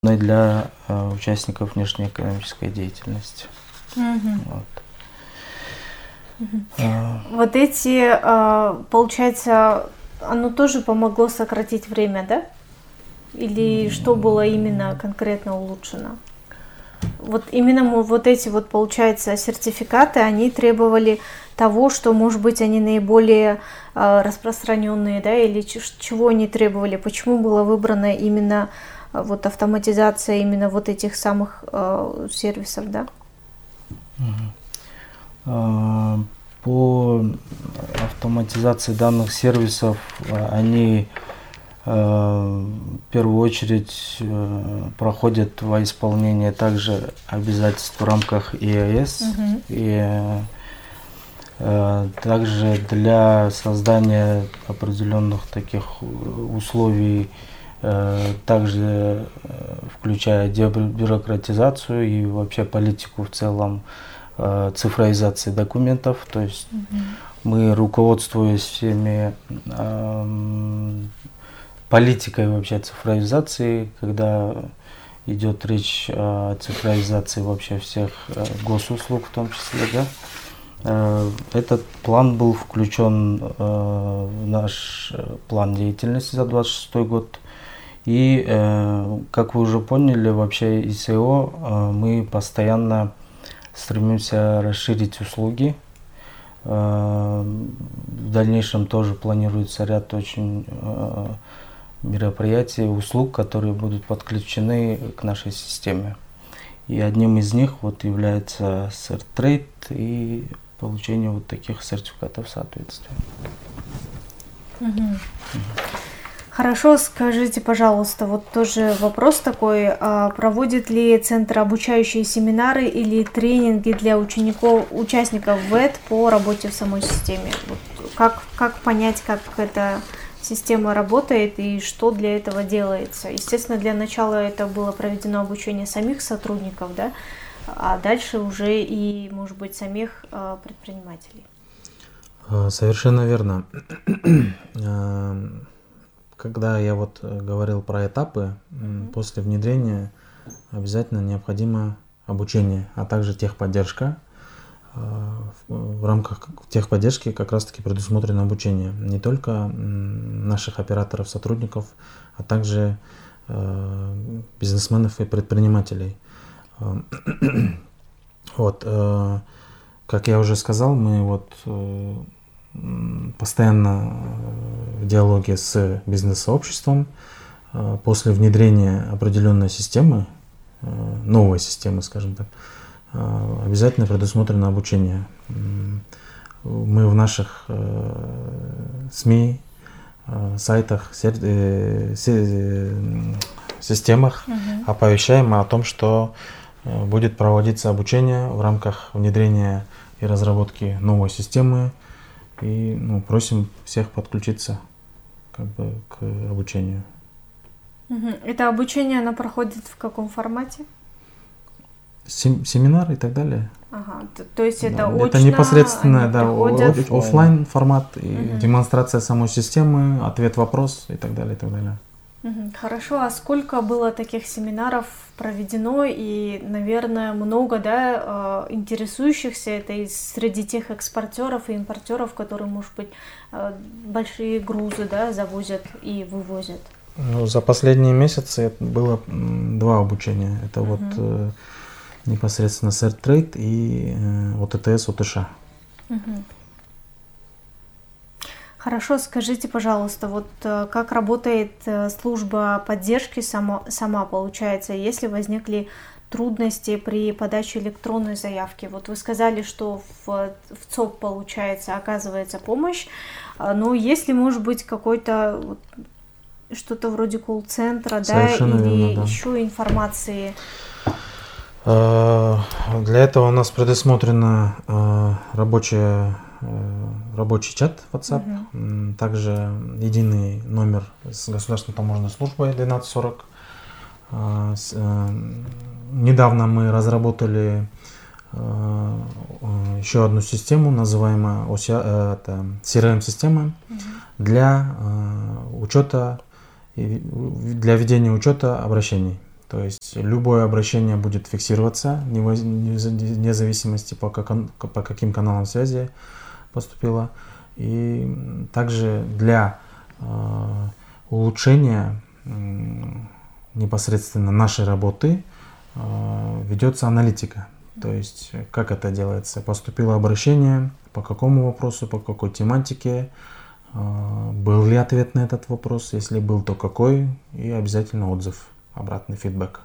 для участников внешнеэкономической деятельности. Вот. Вот эти, получается, оно тоже помогло сократить время, да? Или что было именно конкретно улучшено? Вот именно вот эти вот, получается, сертификаты, они требовали того, что, может быть, они наиболее распространенные, да, или чего они требовали? Почему была выбрана именно вот автоматизация именно вот этих самых сервисов, да? По автоматизации данных сервисов они в первую очередь проходят во исполнение также обязательств в рамках ЕАЭС и также для создания определенных таких условий, также включая дебюрократизацию и вообще политику в целом цифровизации документов. То есть мы, руководствуясь всеми политикой вообще цифровизации, когда идет речь о цифровизации вообще всех госуслуг в том числе, да, этот план был включен в наш план деятельности за 2026 год. И, как вы уже поняли, вообще ИСО мы постоянно стремимся расширить услуги. В дальнейшем тоже планируется ряд очень мероприятий, услуг, которые будут подключены к нашей системе. И одним из них вот является CertTrade и получение вот таких сертификатов соответствия. Хорошо, скажите, пожалуйста, вот тоже вопрос такой, проводит ли центр обучающие семинары или тренинги для участников ВЭД по работе в самой системе? Вот как понять, как эта система работает и что для этого делается? Естественно, для начала это было проведено обучение самих сотрудников, да, а дальше уже и, может быть, самих предпринимателей. Совершенно верно. Когда я вот говорил про этапы, после внедрения обязательно необходимо обучение, а также техподдержка. В рамках техподдержки как раз-таки предусмотрено обучение не только наших операторов, сотрудников, а также бизнесменов и предпринимателей. Вот, как я уже сказал, мы вот постоянно в диалоге с бизнес-сообществом. После внедрения определенной системы, новой системы, скажем так, обязательно предусмотрено обучение. Мы в наших СМИ, сайтах, системах оповещаем о том, что будет проводиться обучение в рамках внедрения и разработки новой системы. И просим всех подключиться к обучению. Это обучение, оно проходит в каком формате? Семинар и так далее. Ага, то есть это очно? Это непосредственно офлайн формат, и демонстрация самой системы, ответ-вопрос и так далее, и так далее. Хорошо, а сколько было таких семинаров проведено и, наверное, много, да, интересующихся это среди тех экспортеров и импортеров, которые, может быть, большие грузы, да, завозят и вывозят? За последние месяцы было 2 обучения. Это вот непосредственно CertTrade и ОТТС, ОТШ. Хорошо, скажите, пожалуйста, вот как работает служба поддержки сама получается, если возникли трудности при подаче электронной заявки? Вот вы сказали, что в ЦОП, получается, оказывается помощь, но если, может быть, какой-то что-то вроде колл-центра, да, или еще информации? Для этого у нас предусмотрено рабочий чат WhatsApp, также единый номер с Государственной таможенной службой 1240. Недавно мы разработали еще одну систему, называемую CRM-система, для ведения учета обращений. То есть любое обращение будет фиксироваться, вне зависимости по каким каналам связи поступило. И также для улучшения непосредственно нашей работы ведется аналитика. То есть как это делается? Поступило обращение, по какому вопросу, по какой тематике, был ли ответ на этот вопрос, если был, то какой, и обязательно отзыв, обратный фидбэк.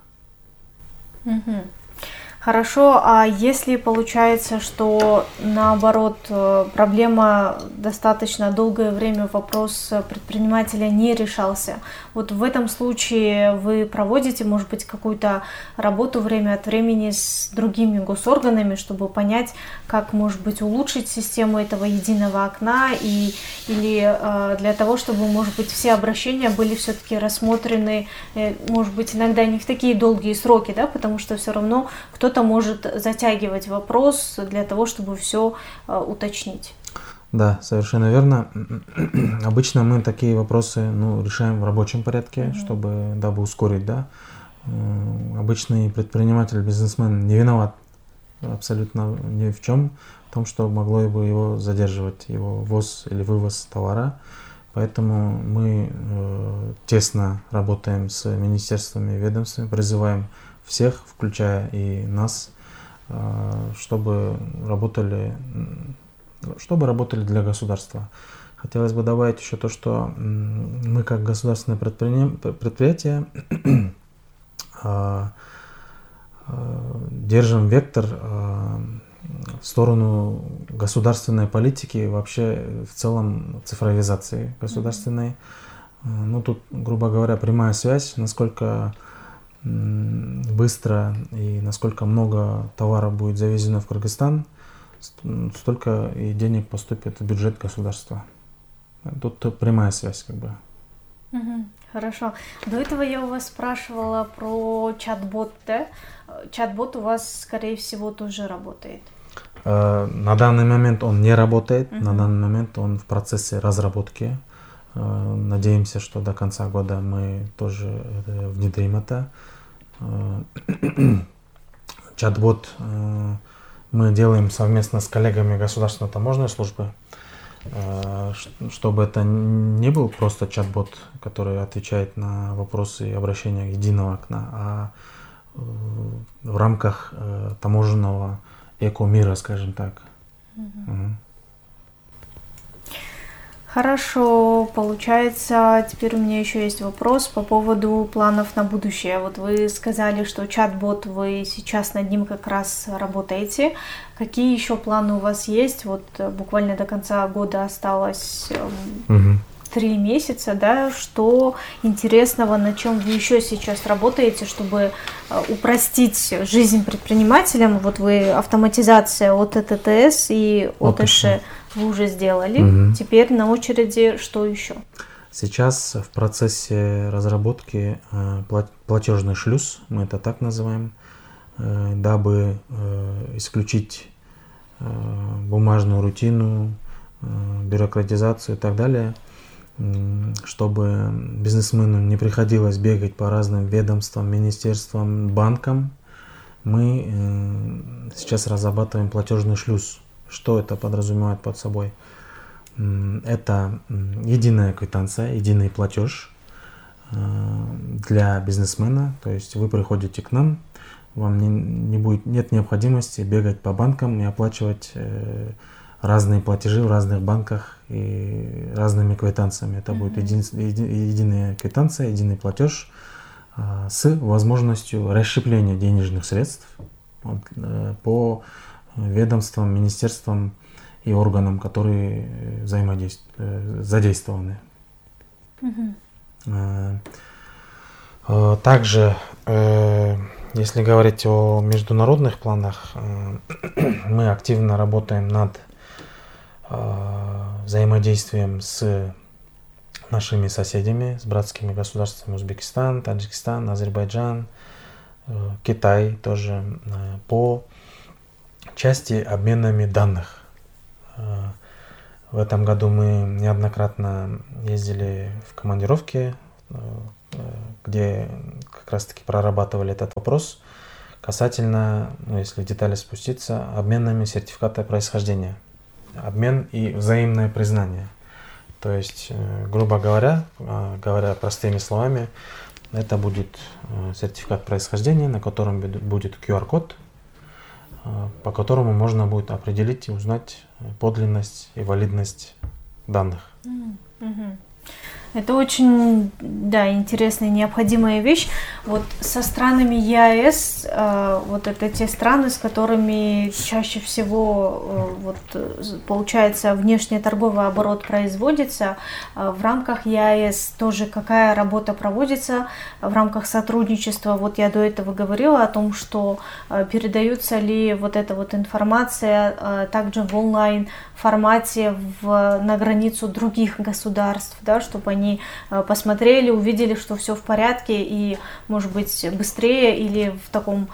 Хорошо, а если получается, что наоборот проблема достаточно долгое время, вопрос предпринимателя не решался, вот в этом случае вы проводите, может быть, какую-то работу время от времени с другими госорганами, чтобы понять, как, может быть, улучшить систему этого единого окна, или для того, чтобы, может быть, все обращения были все-таки рассмотрены, может быть, иногда не в такие долгие сроки, да, потому что все равно кто-то может затягивать вопрос для того, чтобы все уточнить. Да, совершенно верно. Обычно мы такие вопросы решаем в рабочем порядке, дабы ускорить. Да? Обычный предприниматель, бизнесмен не виноват абсолютно ни в чем, в том, что могло бы его задерживать, его ввоз или вывоз товара. Поэтому мы тесно работаем с министерствами и ведомствами, призываем всех, включая и нас, чтобы работали для государства. Хотелось бы добавить еще то, что мы как государственное предприятие держим вектор в сторону государственной политики и вообще в целом цифровизации государственной. Тут, грубо говоря, прямая связь, насколько быстро и насколько много товара будет завезено в Кыргызстан, столько и денег поступит в бюджет государства. Тут прямая связь как бы. Хорошо. До этого я у вас спрашивала про чат-бот, да? Чат-бот у вас, скорее всего, тоже работает? На данный момент он не работает, на данный момент он в процессе разработки. Надеемся, что до конца года мы тоже внедрим это. Чат-бот мы делаем совместно с коллегами Государственной таможенной службы, чтобы это не был просто чат-бот, который отвечает на вопросы и обращения единого окна, а в рамках таможенного эко-мира, скажем так. Хорошо, получается, теперь у меня еще есть вопрос по поводу планов на будущее. Вот вы сказали, что чат-бот, вы сейчас над ним как раз работаете. Какие еще планы у вас есть? Вот буквально до конца года осталось 3 месяца, да? Что интересного, на чем вы еще сейчас работаете, чтобы упростить жизнь предпринимателям? Вот вы автоматизация от ТТС и ОТШ вы уже сделали. Теперь на очереди что еще? Сейчас в процессе разработки платежный шлюз, мы это так называем, дабы исключить бумажную рутину, бюрократизацию и так далее, чтобы бизнесмену не приходилось бегать по разным ведомствам, министерствам, банкам. Мы сейчас разрабатываем платежный шлюз. Что это подразумевает под собой? Это единая квитанция, единый платеж для бизнесмена. То есть вы приходите к нам, вам нет необходимости бегать по банкам и оплачивать разные платежи в разных банках и разными квитанциями. Это будет единая квитанция, единый платеж с возможностью расщепления денежных средств по ведомствам, министерствам и органам, которые задействованы. Также, если говорить о международных планах, мы активно работаем над взаимодействием с нашими соседями, с братскими государствами Узбекистан, Таджикистан, Азербайджан, Китай тоже по части обменами данных. В этом году мы неоднократно ездили в командировки где как раз-таки прорабатывали этот вопрос касательно, ну, если в детали спуститься, обменными сертификата происхождения. Обмен и взаимное признание. То есть, грубо говоря простыми словами, это будет сертификат происхождения, на котором будет QR-код, по которому можно будет определить и узнать подлинность и валидность данных. Это очень, да, интересная и необходимая вещь. Вот со странами ЕАЭС, вот это те страны, с которыми чаще всего вот, получается внешний торговый оборот производится. В рамках ЕАЭС тоже какая работа проводится в рамках сотрудничества? Вот я до этого говорила о том, что передается ли вот эта вот информация также в онлайн формате на границу других государств, да, чтобы они посмотрели, увидели, что все в порядке и, может быть, быстрее или в таком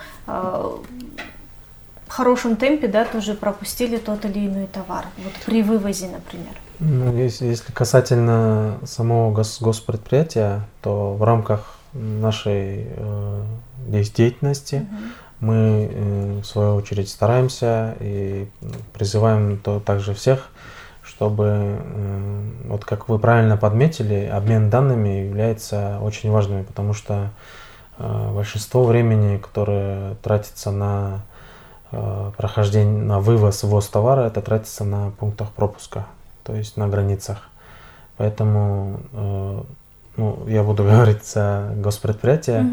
хорошем темпе, да, тоже пропустили тот или иной товар, вот при вывозе, например. Ну, если касательно самого госпредприятия, то в рамках нашей деятельности мы, в свою очередь, стараемся и призываем также всех, чтобы, вот как вы правильно подметили, обмен данными является очень важным, потому что большинство времени, которое тратится на прохождение, на ввоз товара, это тратится на пунктах пропуска, то есть на границах. Поэтому, ну, я буду говорить за госпредприятие.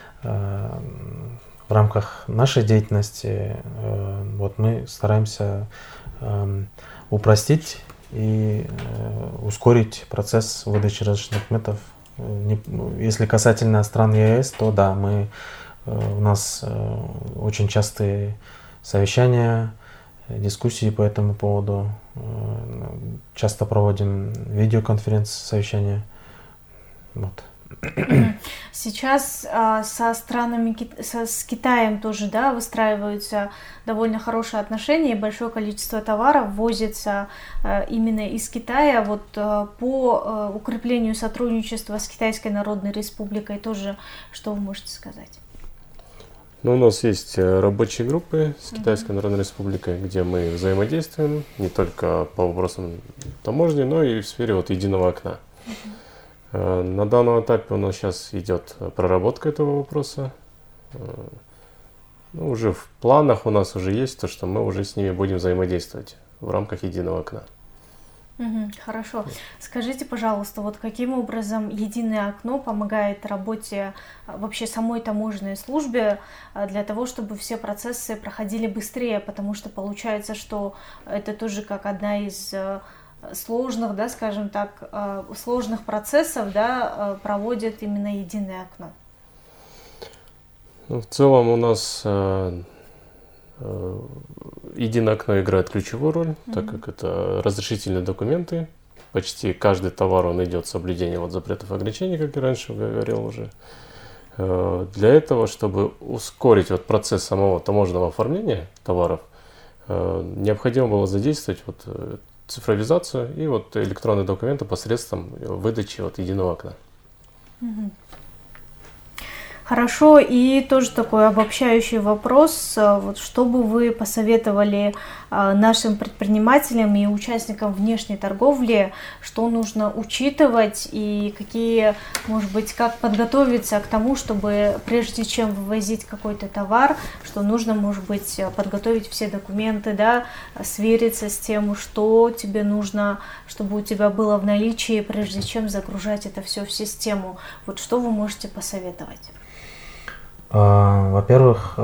В рамках нашей деятельности вот мы стараемся упростить и ускорить процесс выдачи различных документов. Если касательно стран ЕАЭС, то да, у нас очень частые совещания, дискуссии по этому поводу. Часто проводим видеоконференц-совещания. Вот. Сейчас со странами, с Китаем тоже, да, выстраиваются довольно хорошие отношения, и большое количество товаров возится именно из Китая. Вот по укреплению сотрудничества с Китайской Народной Республикой тоже, что вы можете сказать? Ну, у нас есть рабочие группы с Китайской Народной Республикой, где мы взаимодействуем не только по вопросам таможни, но и в сфере вот единого окна. На данном этапе у нас сейчас идет проработка этого вопроса. Ну, уже в планах у нас уже есть то, что мы уже с ними будем взаимодействовать в рамках единого окна. Хорошо. Скажите, пожалуйста, вот каким образом единое окно помогает работе вообще самой таможенной службе для того, чтобы все процессы проходили быстрее, потому что получается, что это тоже как одна из сложных, да, скажем так, сложных процессов, да, проводит именно единое окно? Ну, в целом у нас единое окно играет ключевую роль, так как это разрешительные документы. Почти каждый товар, он идет с соблюдением вот запретов и ограничений, как я раньше говорил уже. Для этого, чтобы ускорить вот процесс самого таможенного оформления товаров, необходимо было задействовать вот цифровизацию и вот электронные документы посредством выдачи вот единого окна. Хорошо, и тоже такой обобщающий вопрос. Вот что бы вы посоветовали нашим предпринимателям и участникам внешней торговли, что нужно учитывать и какие, может быть, как подготовиться к тому, чтобы прежде чем вывозить какой-то товар, что нужно, может быть, подготовить все документы, да, свериться с тем, что тебе нужно, чтобы у тебя было в наличии, прежде чем загружать это все в систему. Вот что вы можете посоветовать? Во-первых,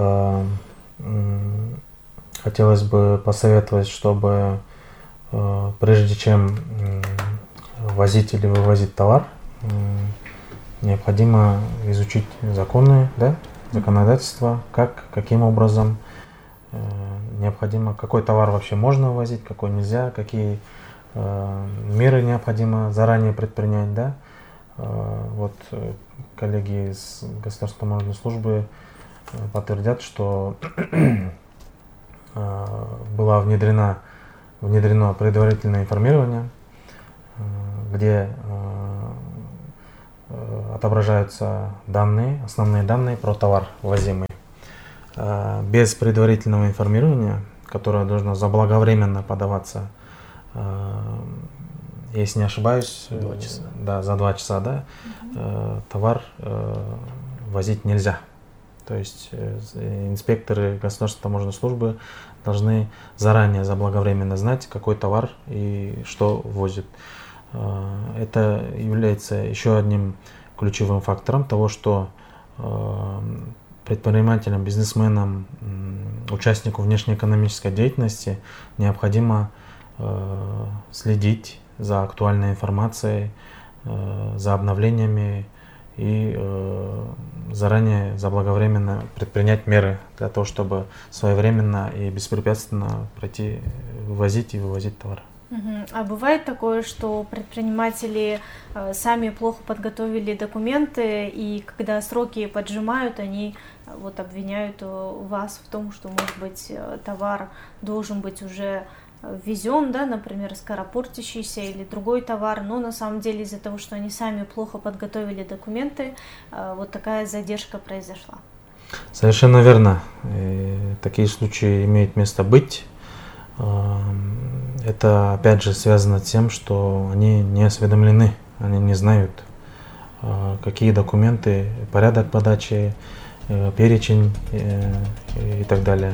хотелось бы посоветовать, чтобы прежде чем возить или вывозить товар, необходимо изучить законы, да, законодательство, каким образом необходимо, какой товар вообще можно ввозить, какой нельзя, какие меры необходимо заранее предпринять, да. Вот коллеги из Государственной таможенной службы подтвердят, что было внедрено предварительное информирование, где отображаются основные данные про товар ввозимый. Без предварительного информирования, которое должно заблаговременно подаваться, если не ошибаюсь, 2 часа. Да, за 2 часа, да, товар возить нельзя. То есть инспекторы Государственной таможенной службы должны заранее заблаговременно знать, какой товар и что возит. Это является еще одним ключевым фактором того, что предпринимателям, бизнесменам, участнику внешнеэкономической деятельности необходимо следить за актуальной информацией, за обновлениями и заранее заблаговременно предпринять меры для того, чтобы своевременно и беспрепятственно ввозить и вывозить товар. А бывает такое, что предприниматели сами плохо подготовили документы, и когда сроки поджимают, они вот обвиняют вас в том, что, может быть, товар должен быть уже ввезен, да, например, скоропортящийся или другой товар, но на самом деле из-за того, что они сами плохо подготовили документы, вот такая задержка произошла. Совершенно верно. И такие случаи имеют место быть. Это опять же связано с тем, что они не осведомлены, они не знают, какие документы, порядок подачи, перечень и так далее.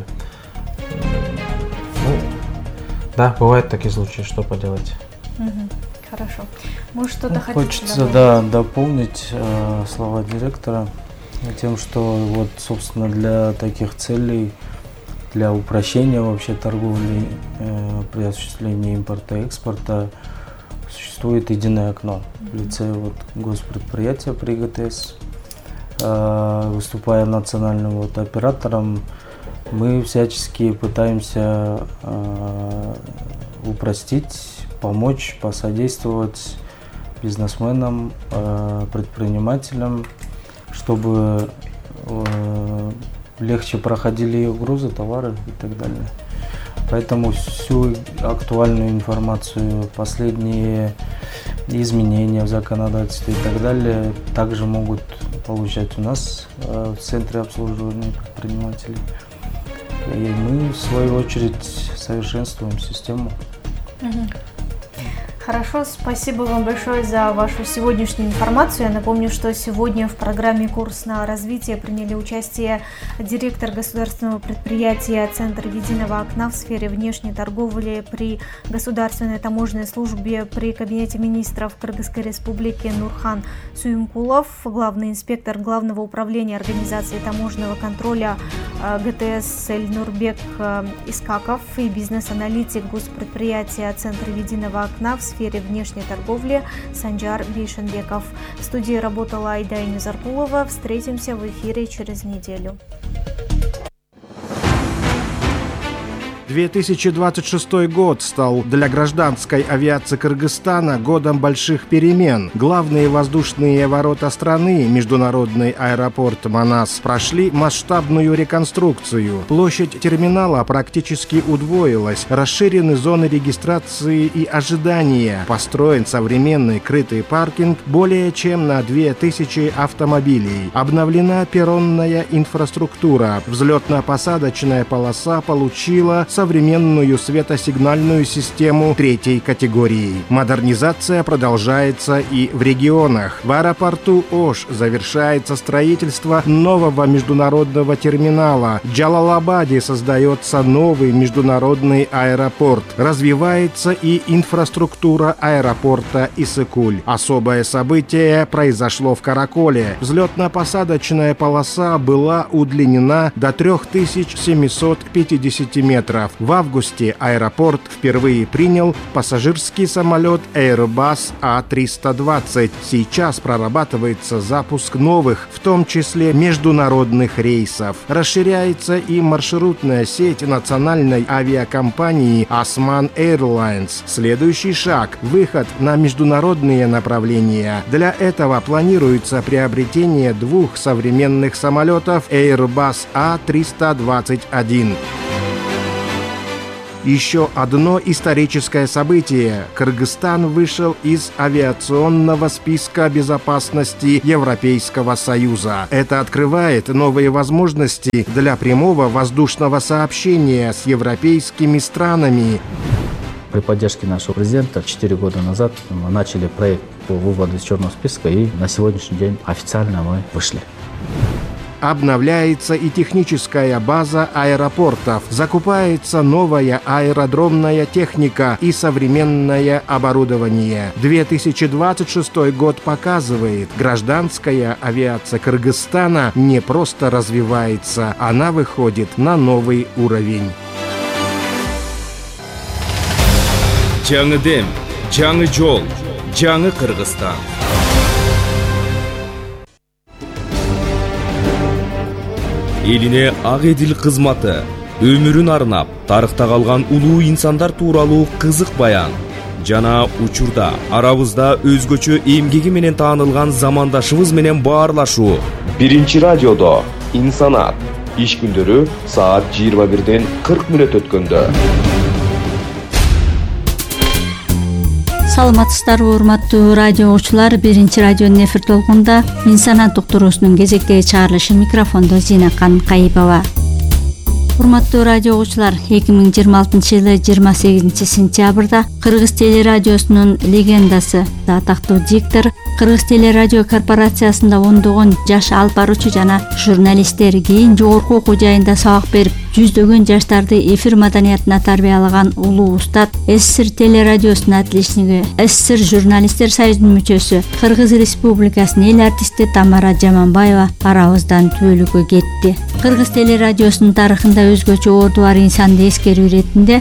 Да, бывают такие случаи, что поделать. Хорошо. Может, что-то хотите Хочется, добавить? дополнить слова директора тем, что вот, собственно, для таких целей, для упрощения вообще торговли при осуществлении импорта и экспорта существует единое окно в лице вот госпредприятия при ГТС. Выступая национальным вот оператором, мы всячески пытаемся упростить, помочь, посодействовать бизнесменам, предпринимателям, чтобы легче проходили их грузы, товары и так далее. Поэтому всю актуальную информацию, последние изменения в законодательстве и так далее также могут получать у нас в Центре обслуживания предпринимателей. И мы, в свою очередь, совершенствуем систему. Хорошо, спасибо вам большое за вашу сегодняшнюю информацию. Я напомню, что сегодня в программе «Курс на развитие» приняли участие директор государственного предприятия «Центр единого окна» в сфере внешней торговли при Государственной таможенной службе при Кабинете министров Кыргызской республики Нурхан Суюмкулов, главный инспектор Главного управления организации таможенного контроля ГТС Эльнурбек Искаков и бизнес-аналитик госпредприятия «Центр единого окна» в сфере внешней торговли Санжар Бейшенбеков. В студии работала Айда Низаркулова. Встретимся в эфире через неделю. 2026 год стал для гражданской авиации Кыргызстана годом больших перемен. Главные воздушные ворота страны, международный аэропорт Манас, прошли масштабную реконструкцию. Площадь терминала практически удвоилась, расширены зоны регистрации и ожидания, построен современный крытый паркинг более чем на 2000 автомобилей, обновлена перронная инфраструктура, взлетно-посадочная полоса получила современную светосигнальную систему 3-й категории. Модернизация продолжается и в регионах. В аэропорту Ош завершается строительство нового международного терминала. В Джалалабаде создается новый международный аэропорт. Развивается и инфраструктура аэропорта Исыкуль. Особое событие произошло в Караколе. Взлетно-посадочная полоса была удлинена до 3750 метров. В августе аэропорт впервые принял пассажирский самолет Airbus A320. Сейчас прорабатывается запуск новых, в том числе международных рейсов. Расширяется и маршрутная сеть национальной авиакомпании Osman Airlines. Следующий шаг – выход на международные направления. Для этого планируется приобретение 2 современных самолетов Airbus A321. Еще одно историческое событие. Кыргызстан вышел из авиационного списка безопасности Европейского Союза. Это открывает новые возможности для прямого воздушного сообщения с европейскими странами. При поддержке нашего президента 4 года назад мы начали проект по выводу из черного списка, и на сегодняшний день официально мы вышли. Обновляется и техническая база аэропортов, закупается новая аэродромная техника и современное оборудование. 2026 год показывает, гражданская авиация Кыргызстана не просто развивается, она выходит на новый уровень. Жаңы дем, жаңы жол, жаңы Кыргызстан. Элине ак эдил кызматы, өмүрүн арнап, тарыхта калган улуу инсандар тууралуу кызык баян. Жана учурда арабызда өзгөчө эмгеги менен таанылган замандашыбыз менен баарлашуу. Биринчи радиодо инсанат. Иш күндөрү саат 21-ден 40 мүнөт өткөндө. Саламатсыздарбы, урматтуу радио угуучулар. Биринчи радионун эфир толкунда инсанат уктуруусунун кезектеги чыгарылышын микрофондо Зинакан Кайыпова. Урматтуу радио угуучулар, 2026 жылы 28 сентябрда Кыргыз телерадиосунун легендасы, атактуу диктор, Кыргыз телерадио корпорациясында ондогон жаш алып баруучу жана журналисттер, кийин жогорку окуу жайында сабак берип, жүздөгөн жаштарды эфир маданиятына тарбиялаган улуу устат, СССР телерадиосунун отличниги, СССР журналисттер союзунун мүчөсү, Кыргыз Республикасынын эл артисти Тамара Жаманбаева арабыздан түбөлүккө кетти. Кыргыз телерадиосунун тарыхында өзгөчө орду бар инсанды эскерүү иретинде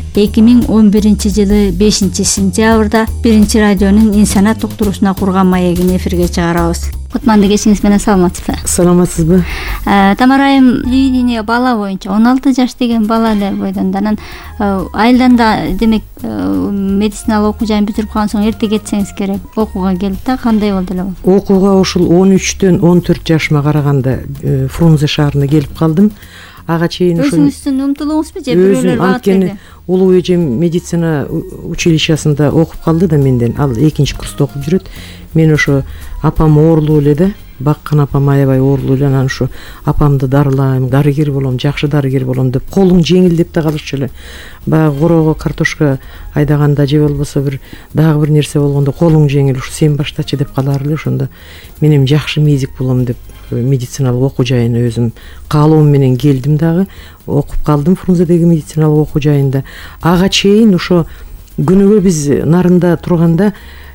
2011 жылы 5 сентябрда биринчи радионун инсанат уктуруусуна курган маегин эфирге чыгарабыз. Кутманды кечиңиз менен саламатсызбы? Саламатсызбы. Тамара айым, телевидение бала боюнча 16 жаш деген бала эле бойдон, анан айылдан да демек медициналык окуу жайын бүтүрүп калган соң эрте кетсеңиз керек, окууга келип да кандай болду эле бул? Окууга ушул 13-төн 14 жашыма караганда Фрунзе шаарына келип калдым. Ага чейин ушул өзүңүздүн умтулуңузбу же бирөөлөр багат берди? Улуу эжем медицина училищесинде окуп калды да менден. Ал 2-курста окуп жүрөт. Мен ошо апам оорулуу эле да, баккан апам аябай оорулуу эле, анан ушу апамды дарылайм, дарыгер болом, жакшы дарыгер болом деп колуң жеңилдеп да калышчу эле. Баягы корого картошка айдаганда же болбосо дагы бир нерсе болгондо колуң жеңил, ушу сен баштачы деп калар эле. Ошондо мен эми жакшы медик болом деп медициналык окуу жайына өзүм каалоом менен келдим дагы, окуп калдым Фрунзедеги медициналык окуу жайында. Ага чейин ошо күнүгө биз нарында турганда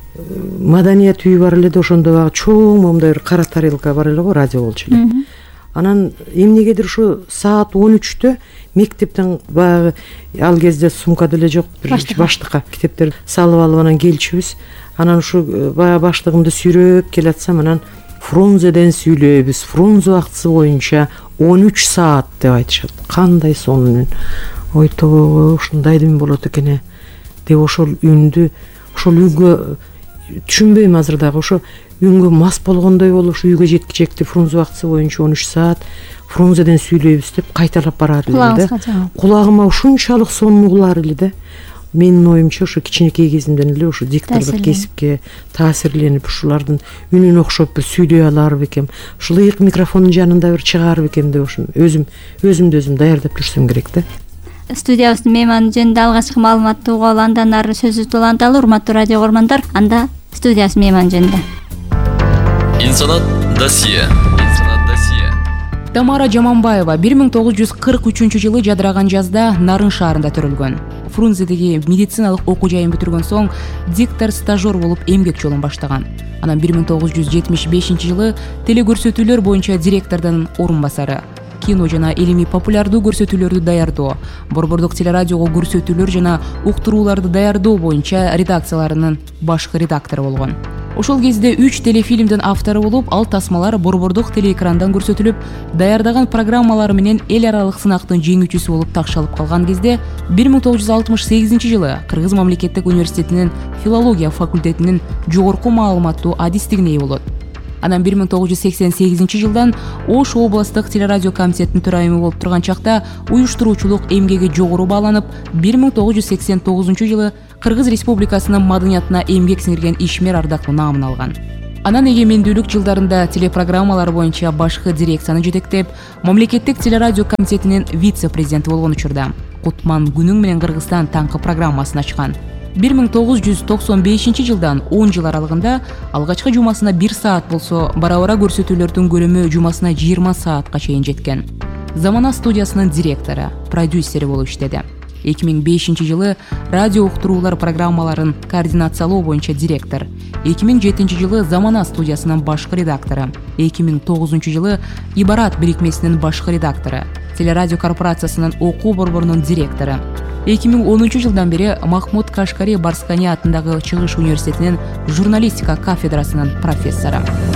маданият үйү бар эле да, ошондо багы чоң момундай кара тарелка бар эле го, радио болчу эле. Анан эмнегедир ушу саат 13-тө мектептен баягы ал кезде сумка деле жок, баштыкка китептерди салып алып анан келчүбүз. Анан ушу баягы баштыгымды сүйрөп келатсам, анан Фрунзеден сүйлөйбүз, Фрунзе убактысы боюнча 13 саат деп айтышат. Кандай сонун. Ойто ушундай дем болот экен деп ошол үндү, ошол үйгө түшүнбөйм азыр дагы, ошо үйгө мас болгондой болуп ушу үйгө жеткичекти Фрунзе убактысы боюнча 13 саат Фрунзеден сүйлөйбүз деп кайталап барат эле да. Кулагыма ушунчалык сонун угулар эле да. Менин оюмча ошо кичинекей кезимден эле ошо диктордук кесипке таасирленип, ушулардын үнүн окшоп бир сүйлөй алар бекем, ушул ыйык микрофондун жанында бир чыгар бекем деп ошо өзүмдү даярдап жүрсөм керек да. Студиябыздын мейманы жөнүндө алгачкы маалыматты угуп, андан ары сөзүбүздү уланталы. Урматтуу радио көрөрмандар, анда студиябыздын мейманы жөнүндө. Инсанат досье. Тамара Жаманбаева 1943 жылы жадыраган жазда Нарын шаарында төрөлгөн. Фрунзедеги медициналык окуу жайын бүтүргөн соң диктор-стажер болуп эмгек жолун баштаган. Анан 1975 жылы телекөрсөтүүлөр боюнча директордун орун басары, кино жана илимий популярдуу көрсөтүүлөрдү даярдоо, борбордук телерадиого көрсөтүүлөр жана уктурууларды даярдоо боюнча редакцияларынын башкы редактору болгон. Ошол кезде 3 телефильмдин автору болуп, ал тасмалар борбордук телеэкрандан көрсөтүлүп, даярдаган программалары менен эл аралык сынактын жеңүүчүсү болуп такшалып калган кезде 1968 жылы Кыргыз мамлекеттик университетинин филология факультетинин жогорку маалыматтуу адистигине ээ болот. Анан 1988 жылдан Ош областык телерадио комитетинин төрайымы болуп турган чакта уюштуруучулук эмгеги жогору бааланып, 1989 жылы Кыргыз Республикасынын маданиятына эмгек сиңирген ишмер ардактуу наамын алган. Анан эгемендүүлүк жылдарында телепрограммалар боюнча башкы дирекцияны жетектеп, мамлекеттик телерадио комитетинин вице-президенти болгон учурда Кутман күнүң менен Кыргызстан таңкы программасын ачкан. 1995 жылдан 10 жыл аралыгында алгачкы жумасына 1 саат болсо, бара-бара көрсөтүүлөрдүн көлөмү жумасына 20 саатка чейин жеткен. Замана студиясынын директору, продюсери болуп иштеди. 2005 жылы радио уктуруулар программаларын координациялоо боюнча директор, 2007 жылы Замана студиясынын башкы редактору, 2009 жылы Ибарат бирикмесинин башкы редактору, телерадио корпорациясынын окуу борборунун директору. 2010 жылдан бери Махмуд Кашкари Барскани атындагы Чыгыш университетинин журналистика кафедрасынын профессору.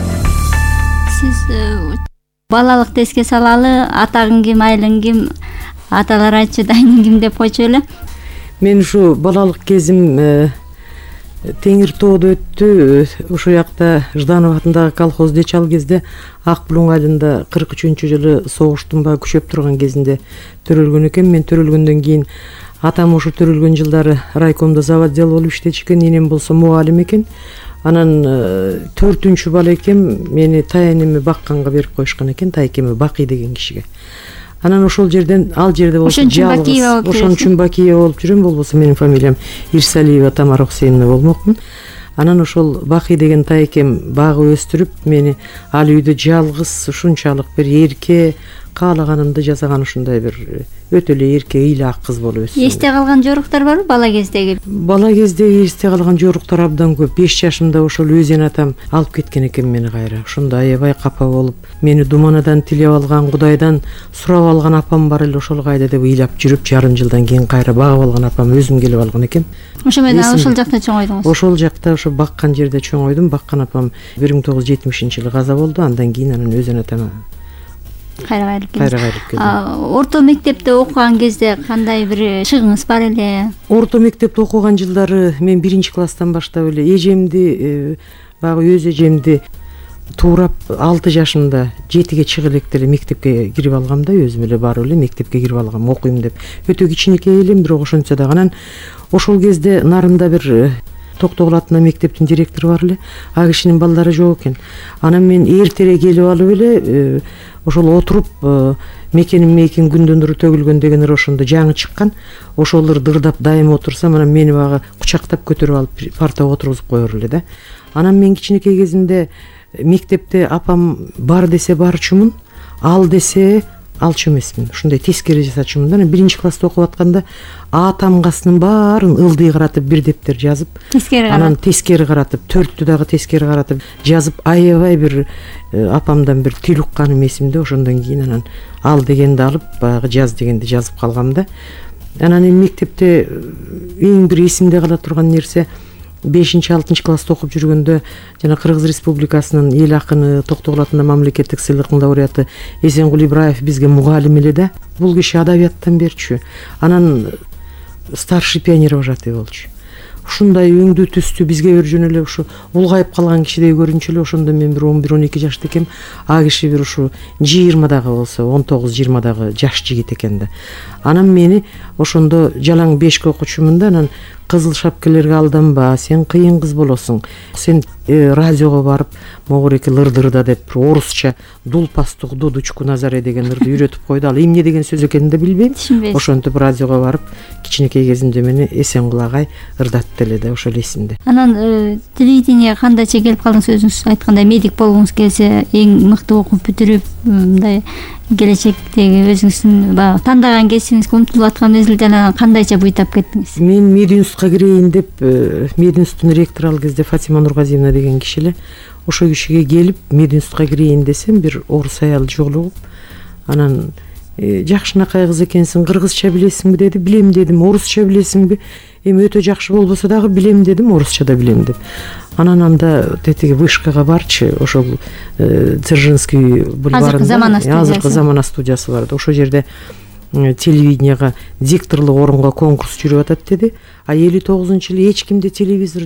Сиз балалыкты эске салалы, атагың ким, айылың ким, аталар айтчу, дайның ким деп койчу эле. Мен ушу балалык кезим Теңир тоодо өттү. Ошол жакта Жданов атындагы колхозду чал кезде Ак Булуң айылында 43 жылы согуштун баа күчөп турган кезинде төрөлгөн экен. Мен төрөлгөндөн кийин атам ошо төрөлгөн жылдары райкомдо заводдел болуп иштечү экен, энем болсо мугалим экен. Анан 4-үнчү бала экем, мени тайенеме бакканга берип коюшкан экен, тайкеме Бакый деген кишиге. Анан ошол жерден, ал жерде болсо жалгыз, ошон үчүн Бакиева болуп жүрөм, болбосо менин фамилиям Ирсалиева Тамара Хусейновна болмокмун. Анан ошол Бакый деген тайкем багып өстүрүп, мени ал үйдө жалгыз ушунчалык бир эрке, каалаганымды жасаган ушундай бир өтө эле эрке, ыйлак кыз болуп өстүм. Эсте калган жоруктар барбы бала кездеги? Бала кездеги эсте калган жоруктар абдан көп. 5 жашымда ошол өзен атам алып кеткен экен мени кайра. Ошондо аябай капа болуп, мени думанадан тилеп алган, Кудайдан сурап алган апам бар эле, ошол кайда деп ыйлап жүрүп, жарым жылдан кийин кайра багып алган апам өзүм келип алган экен. Ошо менен ошол жакта чоңойдуңуз? Ошол жакта, ошо баккан жерде чоңойдум. Баккан апам 1970 жылы каза болду. Андан кийин анан өзен атама кайра кайрып келдим. Орто мектепте окуган кезде кандай бир чыгыңыз бар эле? Орто мектепте окуган жылдары мен 1 класстан баштап эле эжемди, багы өз эжемди туурап 6 жашымда 7ге чыгып электе эле мектепке кирип алгам да, өзүм эле барып эле мектепке кирип алгам, окуйм деп. Өтө кичинекей элем, бирок ошончо дагы. Анан ошол кезде Нарында бир Токтогул атында мектептин директору бар эле, а кишинин балдары жок экен. Анан мен эртерээк келип алып эле ошол отуруп мекеним мейкин күндөн нуру төгүлгөн дегенер ошондо жаңы чыккан. Ошолор дырдап дайым отурсам, анан мени багы кучактап көтөрүп алып партага отургузуп коёр эле да. Анан мен кичинекей кезимде мектепте апам бар десе барчумун, ал десе алчу эмесмин. Ушундай тескери жасачумун да. 1 класста окуп атканда А тамгасынын баарын ылдый каратып бир дептер жазып, анан тескери каратып, 4-тү дагы тескери каратып жазып, аябай бир апамдан бир тил укканым эсимде. Ошондон кийин анан ал дегенди алып, баягы жаз дегенди жазып калгам да. Анан мектепте эң бир эсимде кала турган нерсе, 5-6 класста окуп жүргөндө жана Кыргыз Республикасынын эл акыны Токтогул атында мамлекеттик сыйлыктын лауреаты Эсенгул Ибраев бизге мугалим эле да. Бул киши адабияттан берчү. Анан старший пионер вожатый болчу. Ушундай өңдүү түстүү бизге өржөн эле ушу улгайып калган кишидей көрүнчү эле. Ошондо мен бир 11-12 жашта экем. А киши бир ушу 20 дагы болсо, 19-20 дагы жаш жигит экен да. Анан мени ошондо жалаң 5 окучумун да. Анан кызыл шапкелерге алданба, сен кыйын кыз болосуң. Сен радиого барып, могуреки лырдырда деп орусча дулпастук дудучку назаре деген ырды үйрөтүп койду. Ал эмне деген сөз экенин да билбейм. Ошентип радиого барып, кичинекей кезимде мени Эсенгул агай ырдатты эле да, ошол эсимде. Анан телевидение кандайча келип калдыңыз? Өзүңүз айткандай медик болгуңуз келсе, эң мыкты окуп бүтүрүп, мындай келечектеги өзүңүздүн тандаган кесибиңизге умтулуп аткан мезгилде кандайча буйтап кеттиңиз? Мен Мединстка кирейин деп, Мединстын ректору ал кезде Фатима Нургазиевна деген киши эле. Ошол кишиге келип, Мединстка кирейин десем, бир орус аял жолугуп, анан жакшынакай кыз экенсиң, кыргызча билесиңби деди. Билем дедим. Орусча билесиңби? Эми өтө жакшы болбосо дагы билем дедим, орусча да билем деп. Анан анда тетиги вышкага барчы, ошол Дзержинский бульварында азыркы Замана студиясы бар. Ошол жерде телевиденияга дикторлук орунга конкурс жүрүп атат деди. А 59-жылы эч кимде телевизор жок.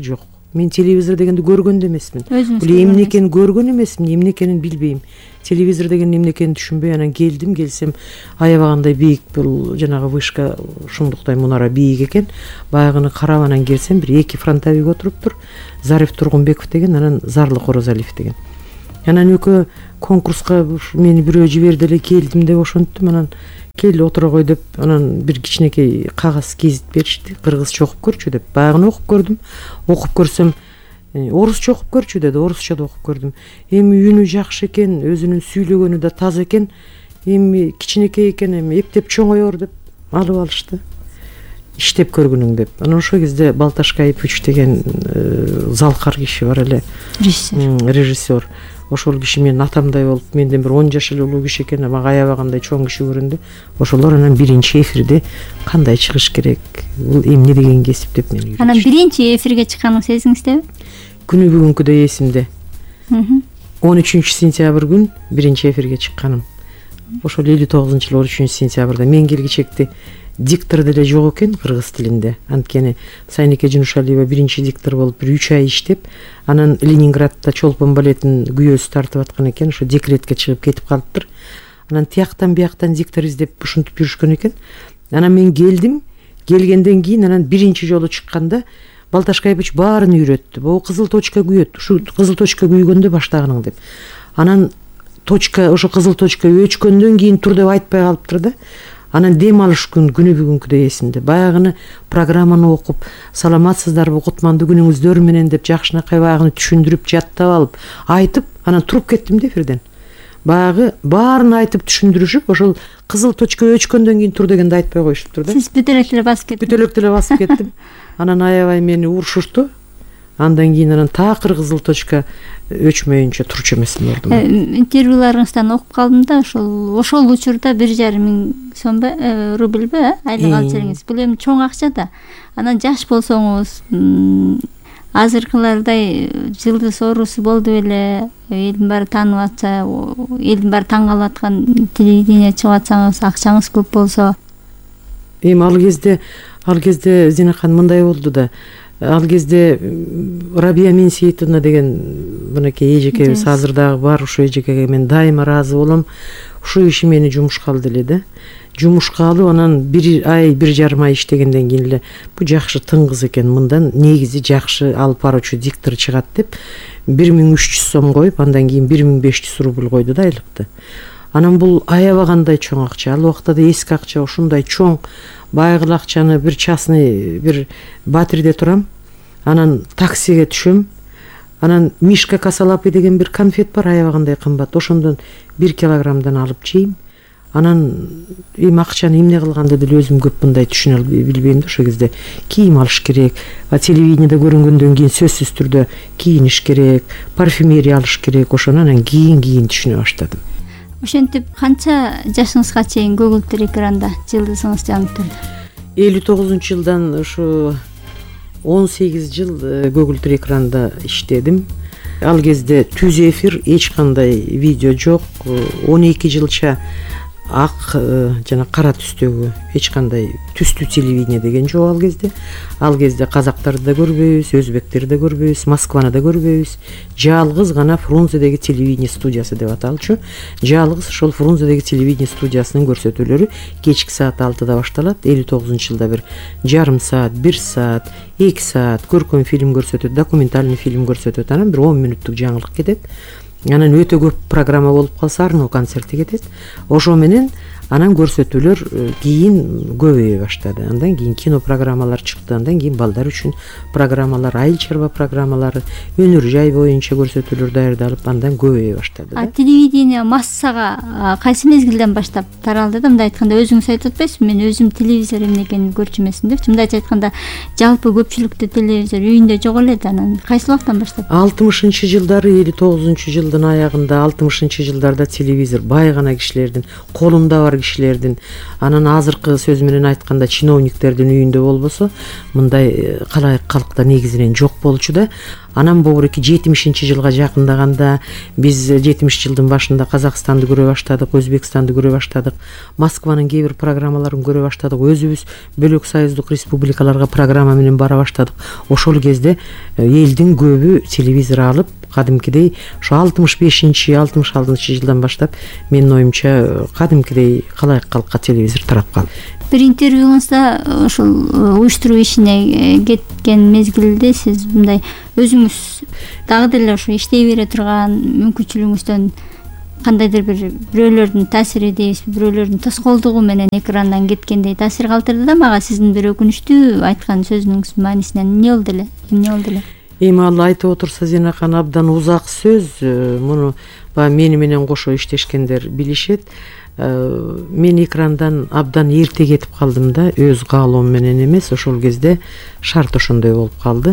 Мен телевизор дегенди көргөн да эмесмин. Бул эмне экенин көргөн эмесмин, эмне экенин билбейм. Телевизор деген эмне экенин түшүнбөй анан келсем аябагандай бийик, бул жанагы вышка ушундуктай мунара бийик экен. Баягыны карап анан келсем бир эки фронтовик отуруптур. Зариф Тургунбеков деген, анан Зарлы Корозалиев деген. Анан экөө конкурска мени бирөө жиберди эле, келдим деп ошонттум. Анан кел отура кой деп, анан бир кичинекей кагаз кесип беришти. Кыргызча окуп көрчү деп. Баягыны окуп көрдүм. Окуп көрсөм орусча окуп көрчү деди. Орусча да окуп көрдүм. Эми үнү жакшы экен, өзүнүн сүйлөгөнү да таза экен. Эми кичинекей экен, эми эптеп чоңоёр деп алып алышты. Иштеп көргүнүң деп. Анан ошол кезде Балташкай Пүч деген залкар киши бар эле. Режиссер. Ошол киши менин атамдай болуп, менден бир 10 жаш эле улуу киши экен, мага аябагандай чоң киши көрүндү. Ошолор анан биринчи эфирде кандай чыгыш керек, бул эмне деген кесип деп мени үйрөттү. Анан биринчи эфирге чыкканыңыз эсиңиздеби? Күнү бүгүнкүдөй эсимде. 13 сентябрь күн биринчи эфирге чыкканым. Ошол 59-жылы 13 сентябрда мен келгичекти диктор деле жок экен кыргыз тилинде. Анткени Сайнике Жунушалиева биринчи диктор болуп бир 3 ай иштеп, анан Ленинградта Чолпон балетин күйөөсү тартып аткан экен, ошо декретке чыгып кетип калыптыр. Анан тияктан бияктан диктор издеп ушинтип жүрүшкөн экен. Анан мен келдим, келгенден кийин анан биринчи жолу чыкканда Балташкай Пүч баарын үйрөттү. Бу кызыл точка күйөт, ушу кызыл точка күйгөндө баштаганың деп. Анан точка, ошо кызыл точка өчкөндөн кийин тур деп айтпай калыптыр да. Анан дем алыш күн күнү бүгүнкүдөй эсимде. Баягыны программаны окуп, саламатсыздарбы, кутмандуу күнүңүздөр менен деп жакшынакай баягыны түшүндүрүп, жаттап алып, айтып, анан туруп кеттим да эфирден. Баягы баарын айтып түшүндүрүшүп, ошол кызыл точка өчкөндөн кийин тур дегенди айтпай коюшуптур да. Сиз бүтөлөк эле басып кеттиңиз. Бүтөлөк деле басып кеттим. Анан аябай мени урушушту. Андан кийин анан такыр кызыл точка өчмөйүнчө турчу эмесмин болдум. Интервьюларыңыздан окуп калдым да, ошол учурда 1,5 миң сомбу, рубльбы, айлык алып жүрүңүз. Бул эми чоң акча да. Анан жаш болсоңуз, азыркылардай жылдыз оорусу болду эле, элдин баары таанып атса, элдин баары таң калып аткан телевидение чыгып атсаңыз, акчаңыз көп болсо. Эми ал кезде Зинакан мындай болду да. Ал кезде Рабия Менсеитовна деген мынакей эжекебиз азыр дагы бар, ошо эжекеге мен дайыма ыраазы болом. Ушул киши мени жумушка алды эле да. Жумушка алып, анан 1 ай 1,5 ай иштегенден кийин эле бу жакшы тың кыз экен, мындан негизи жакшы алып баруучу диктор чыгат деп 1300 сом коюп, андан кийин 1500 рубль койду да айлыкты. Анан бул аябагандай чоң акча. Ал убакта да эски акча, ушундай чоң байгыл акчаны бир частный бир Батирде турам. Анан таксиге түшөм. Анан Мишка Касалапы деген бир конфет бар, аябагандай кымбат. Ошондон 1 килограммдан алып жейм. Анан эми акчаны эмне кылганды деле өзүм көп мындай түшүнө билбейм да. Ошол кезде кийим алыш керек, телевидениеде көрүнгөндөн кийин сөзсүз түрдө кийиниш керек, парфюмерия алыш керек. Ошону анан кийин түшүнө баштадым. Ошентип канча жашыңызга чейин көгүлтүр экранда жылдызыңыз жанып турду? 59-жылдан ушу 18 жыл көгүлтүр экранда иштедим. Ал кезде түз эфир, эч кандай видео жок. 12 жылча ак жана кара түстөгү эч кандай түстүү телевидение деген жок ал кезде. Ал кезде казактарды да көрбөйбүз, өзбектерди да көрбөйбүз, Москваны да көрбөйбүз. Жалгыз гана Фрунзедеги телевидение студиясы деп аталчу. Жалгыз ошол Фрунзедеги телевидение студиясынын көрсөтүүлөрү кечки саат 6-да башталат. 59-жылда бир жарым саат, 1 саат, 2 саат көркөм фильм көрсөтөт, документальный фильм көрсөтөт. Анан бир 10 мүнөттүк жаңылык кетет. Анан өтө көп программа болуп калса, арноо концерти кетет. Ошо менен анан көрсөтүүлөр кийин көбөйө баштады. Андан кийин кино программалар чыкты, андан кийин балдар үчүн программалар, айыл чарба программалары, өнөр жай боюнча көрсөтүүлөр даярдалып, андан көбөйө баштады. Телевидение массага кайсы мезгилден баштап таралды да? Мындай айтканда өзүңүз айтып атпайсызбы, мен өзүм телевизор эмне экенин көрчү эмесмин деп. Мындайча айтканда жалпы көпчүлүктө телевизор үйүндө жок эле да. Анан кайсы убактан баштап? 60-жылдары, 59-жылдын аягында, 60-жылдарда телевизор бай гана кишилердин колунда бар кишилердин, анан азыркы сөз менен айтканда чиновниктердин үйүндө болбосо мындай калайык калкта негизинен жок болчу да. Анан бобуреки 70-жылга жакындаганда биз 70 жылдын башында Казакстанды көрө баштадык, Өзбекстанды көрө баштадык, Москванын кээ бир программаларын көрө баштадык, өзүбүз бөлөк союздук республикаларга программа менен бара баштадык. Ошол кезде элдин көбү телевизор алып, кадимкидей ошо 65-66 жылдан баштап менин оюмча кадимкидей калайык калкка телевизор тарап калды. Бир интервьюңузда ушул уюштуруу ишине кеткен мезгилде сиз мындай өзүңүз дагы деле ошо иштей бере турган мүмкүнчүлүгүңүздөн кандайдыр бир бирөөлөрдүн таасири дейбизби, бирөөлөрдүн тоскоолдугу менен экрандан кеткендей таасир калтырды да мага. Сиздин бир өкүнүчтүү айткан сөзүңүздүн маанисинен эмне болду эле? Эми ал айтып отурса Зейнакан абдан узак сөз, муну баягы мени менен кошо иштешкендер билишет. Мен экрандан абдан эрте кетип калдым да, өз каалоом менен эмес, ошол кезде шарт ошондой болуп калды.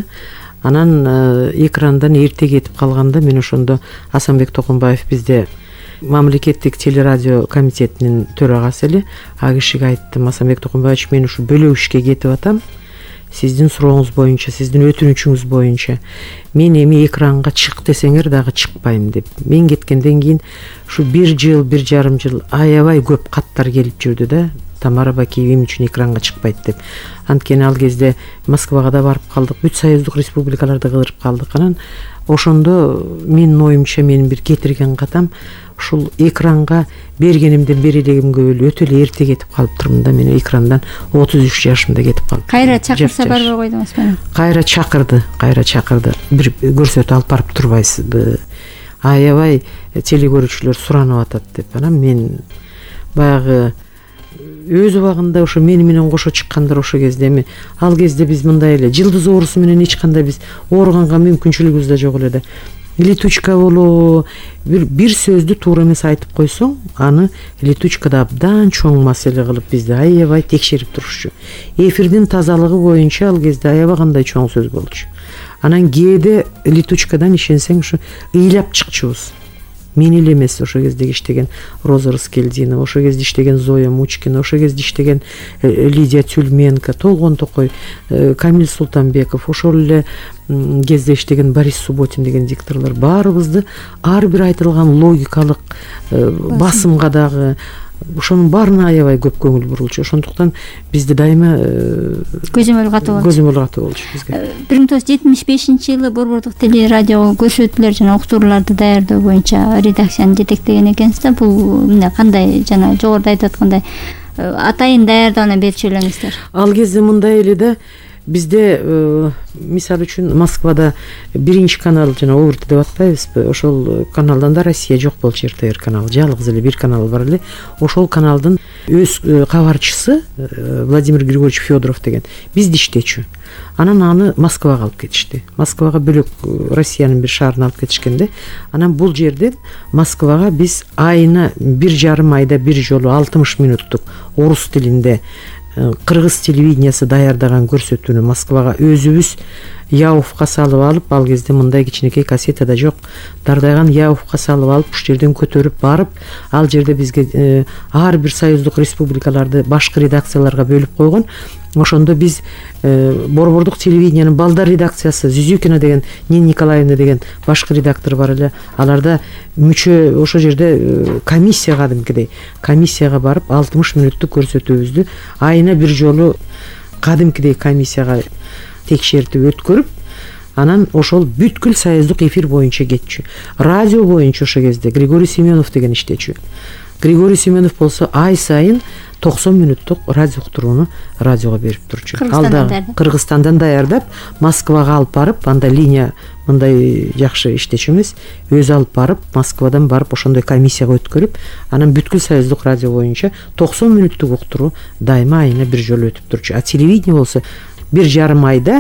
Анан экрандан эрте кетип калганда мен ошондо Асанбек Токонбаев бизде мамлекеттик телерадио комитетинин төрагасы эле, а кишиге айттым: Асанбек Токонбаевич, мен ушу бөлөк ишке кетип атам. Сиздин сурооңуз боюнча, сиздин өтүнүчүңүз боюнча мен эми экранга чык десеңер дагы чыкпайм деп. Мен кеткенден кийин ушу 1 жыл, 1,5 жыл аябай көп каттар келип жүрдү да. Тамара Бакиева эмне үчүн экранга чыкпайт деп. Анткени ал кезде Москвага да барып калдык, бүт союздук республикаларды кыдырып калдык. Анан ошондо менин оюмча менин бир кетирген катам ушул экранга бергенимден бери элегимге өтө эле эрте кетип калып турмун да. Мен экрандан 33 жашымда кетип калдым. Кайра чакырса барбай койдуңузбу? Кайра чакырды. Бир көрсөтүү алып барып турбайсызбы? Аябай телекөрүүчүлөр суранып атат деп. Анан мен баягы өз убагында ошо мени менен кошо чыккандар ошо кезде эми ал кезде биз мындай эле жылдыз оорусу менен эч кандай биз ооруганга мүмкүнчүлүгүбүз да жок эле да. Летучка болобу, бир сөздү туура эмес айтып койсоң, аны летучкада абдан чоң маселе кылып бизди аябай текшерип турушчу. Эфирдин тазалыгы боюнча ал кезде аябай кандай чоң сөз болчу. Анан кээде летучкадан ишенсең ушу ыйлап чыкчубуз. Мен эле эмес, ошо кезде иштеген Роза Рыскелдинова, ошо кезде иштеген Зоя Мучкина, ошо кезде иштеген Лидия Тюльменко, Толгон Токой, Камил Султанбеков, ошол эле кезде иштеген Борис Субботин деген дикторлор баарыбызды ар бир айтылган логикалык басымга дагы ошонун баарына аябай көп көңүл бурулчу. Ошондуктан бизди дайыма көзөмөл катуу болчу бизге. 1975-жылы Борбордук телерадио көрсөтүүлөр жана уктурууларды даярдоо боюнча редакцияны жетектеген экенсиз да. Бул мындай кандай жана жогоруда айтып аткандай атайын даярдоону берчү элеңиздер? Ал кезде мындай эле да. Бизде мисалы үчүн Москвада биринчи канал жана ОРТ деп атпайбызбы? Ошол каналдан да Россия жок болчу, РТР каналы. Жалгыз эле бир канал бар эле. Ошол каналдын өз кабарчысы Владимир Григорьевич Федоров деген бизди иштечү. Анан аны Москвага алып кетишти. Москвага бөлөк Россиянын бир шаарына алып кетишкенде, анан бул жерден Москвага биз айына 1,5 айда бир жолу 60 мүнөттүк орус тилинде кыргыз телевидениясы даярдаган көрсөтүүнү Москвага өзүбүз Яуфка салып алып, ал кезде мындай кичинекей кассета да жок, дардайган Яуфка салып алып, уш жерден көтөрүп барып, ал жерде бизге ар бир союздук республикаларды башкы редакцияларга бөлүп койгон. Ошондо биз Борбордук телевидениянын балдар редакциясы Зюзюкина деген, Нина Николаевна деген башкы редактор бар эле. Аларда мүчө ошол жерде комиссия кадимкидей комиссияга барып 60 мүнөттүк көрсөтүүбүздү айына бир жолу кадимкидей комиссияга текшертип өткөрүп, анан ошол бүткүл союздук эфир боюнча кетчү. Радио боюнча ошол кезде Григорий Семенов деген иштечү. Григорий Семенов болсо ай сайын 90 мүнөттүк радио уктурууну радиого берип турчу. Алда Кыргызстандан даярдап, Москвага алып барып, анда линия мындай жакшы иштечү эмес, өзү алып барып, Москвадан барып ошондой комиссияга өткөрүп, анан бүткүл союздук радио боюнча 90 мүнөттүк уктуруу дайыма айына бир жолу өтүп турчу. А телевидение болсо 1,5 айда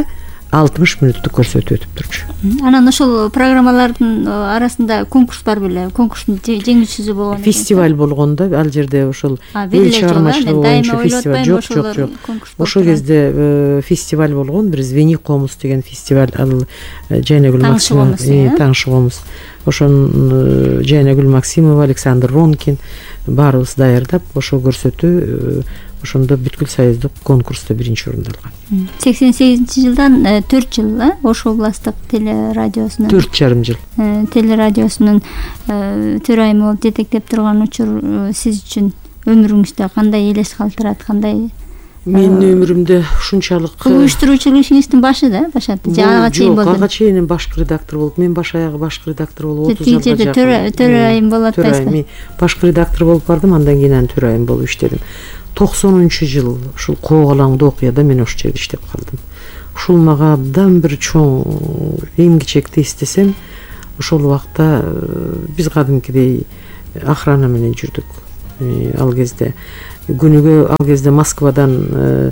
60 мүнөттүк көрсөтүү өтүп турчу. Анан ошол программалардын арасында конкурс бар беле? Конкурстун жеңүүчүсү болгон. Фестиваль болгондо ал жерде ошол эл чыгармачылыгы боюнча фестиваль жок. Ошол кезде фестиваль болгон, бир Звени комуз деген фестиваль, ал Жайнагүл Максимова, Таңшы комуз. Ошон Жайнагүл Максимова, Александр Ронкин, баарыбыз даярдап ошо көрсөтүү ошондо бүткүл союздук конкурста 1-орунду алган. 88-жылдан 4 жыл Ош областтык телерадиосунун 4,5 жыл телерадиосунун төрайымы болуп жетектеп турган учур сиз үчүн өмүрүңүздө кандай элес калтырат, кандай? Менин өмүрүмдө ушунчалык уюштуруучулук ишиңиздин башы да башаты ага чейин болду. Ага чейин башкы редактор болуп, мен баш аягы башкы редактор болуп 30 жылга жакын. Төрайым болуп атпайсызбы? Башкы редактор болуп бардым, андан кийин анан төрайым болуп иштедим. 90-жыл ушул Коогалаңдуу окуяда мен ошол жерде иштеп калдым. Ушул мага абдан бир чоң эмгичекти эстесем, ошол убакта биз кадимкидей охрана менен жүрдүк. Ал кезде күнүгө ал кезде Москвадан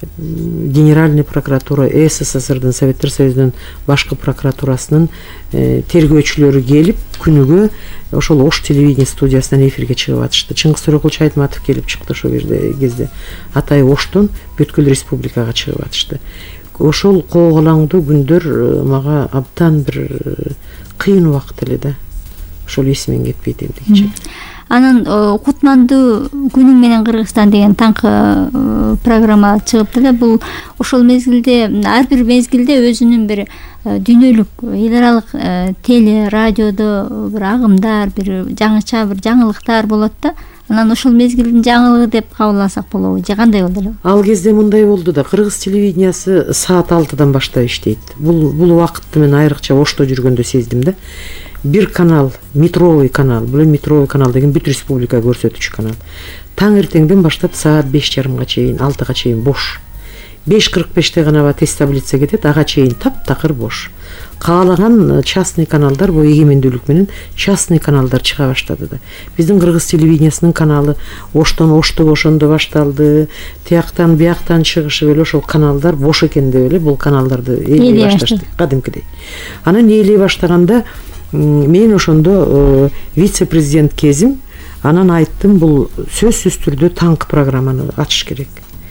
Генеральный прокуратура СССРдын, Советтер Союзунун башкы прокуратурасынын тергөөчүлөрү келип, күнүгө ошол Ош телевидение студиясынан эфирге чыгып атышты. Чыңгыз Төрөкулчу Айтматов келип чыкты ошол кезде. Атай Оштон бүткүл республикага чыгып атышты. Ошол Коогалаңдуу күндөр мага абдан бир кыйын убакыт эле да. Ошол эсимен кетпейт эмдигичи. Анан Кутмандуу күнүң менен Кыргызстан деген таңкы программа чыгыптыр да. Бул ошол мезгилде ар бир мезгилде өзүнүн бир дүйнөлүк эл аралык теле радиодо бир агымдар, бир жаңыча бир жаңылыктар болот да. Анан ошол мезгилдин жаңылыгы деп кабыл алсак болобу же кандай болду эле? Ал кезде мындай болду да, Кыргыз телевидениясы саат 6-дан баштап иштейт. Бул убакытты мен айрыкча Ошто жүргөндө сездим да. Бир канал, метровый канал, бул метровый канал деген бүт республика көрсөтүүчү канал. Таң эртеңден баштап саат 5:30 чейин, 6-га чейин бош. 5:45-те гана тест таблица кетет, ага чейин таптакыр бош. Каалаган частный каналдар, бул эгемендүүлүк менен частный каналдар чыга баштады да. Биздин Кыргыз телевидениясынын каналы Оштон Ошто ошондо башталды. Тияктан бияктан чыгышып эле ошол каналдар бош экен деп эле бул каналдарды ээлей башташты кадимкидей. Анан ээлей баштаганда мен ошондо вице-президент кезим, анан айттым, бул сөзсүз түрдө таңкы программаны ачыш керек.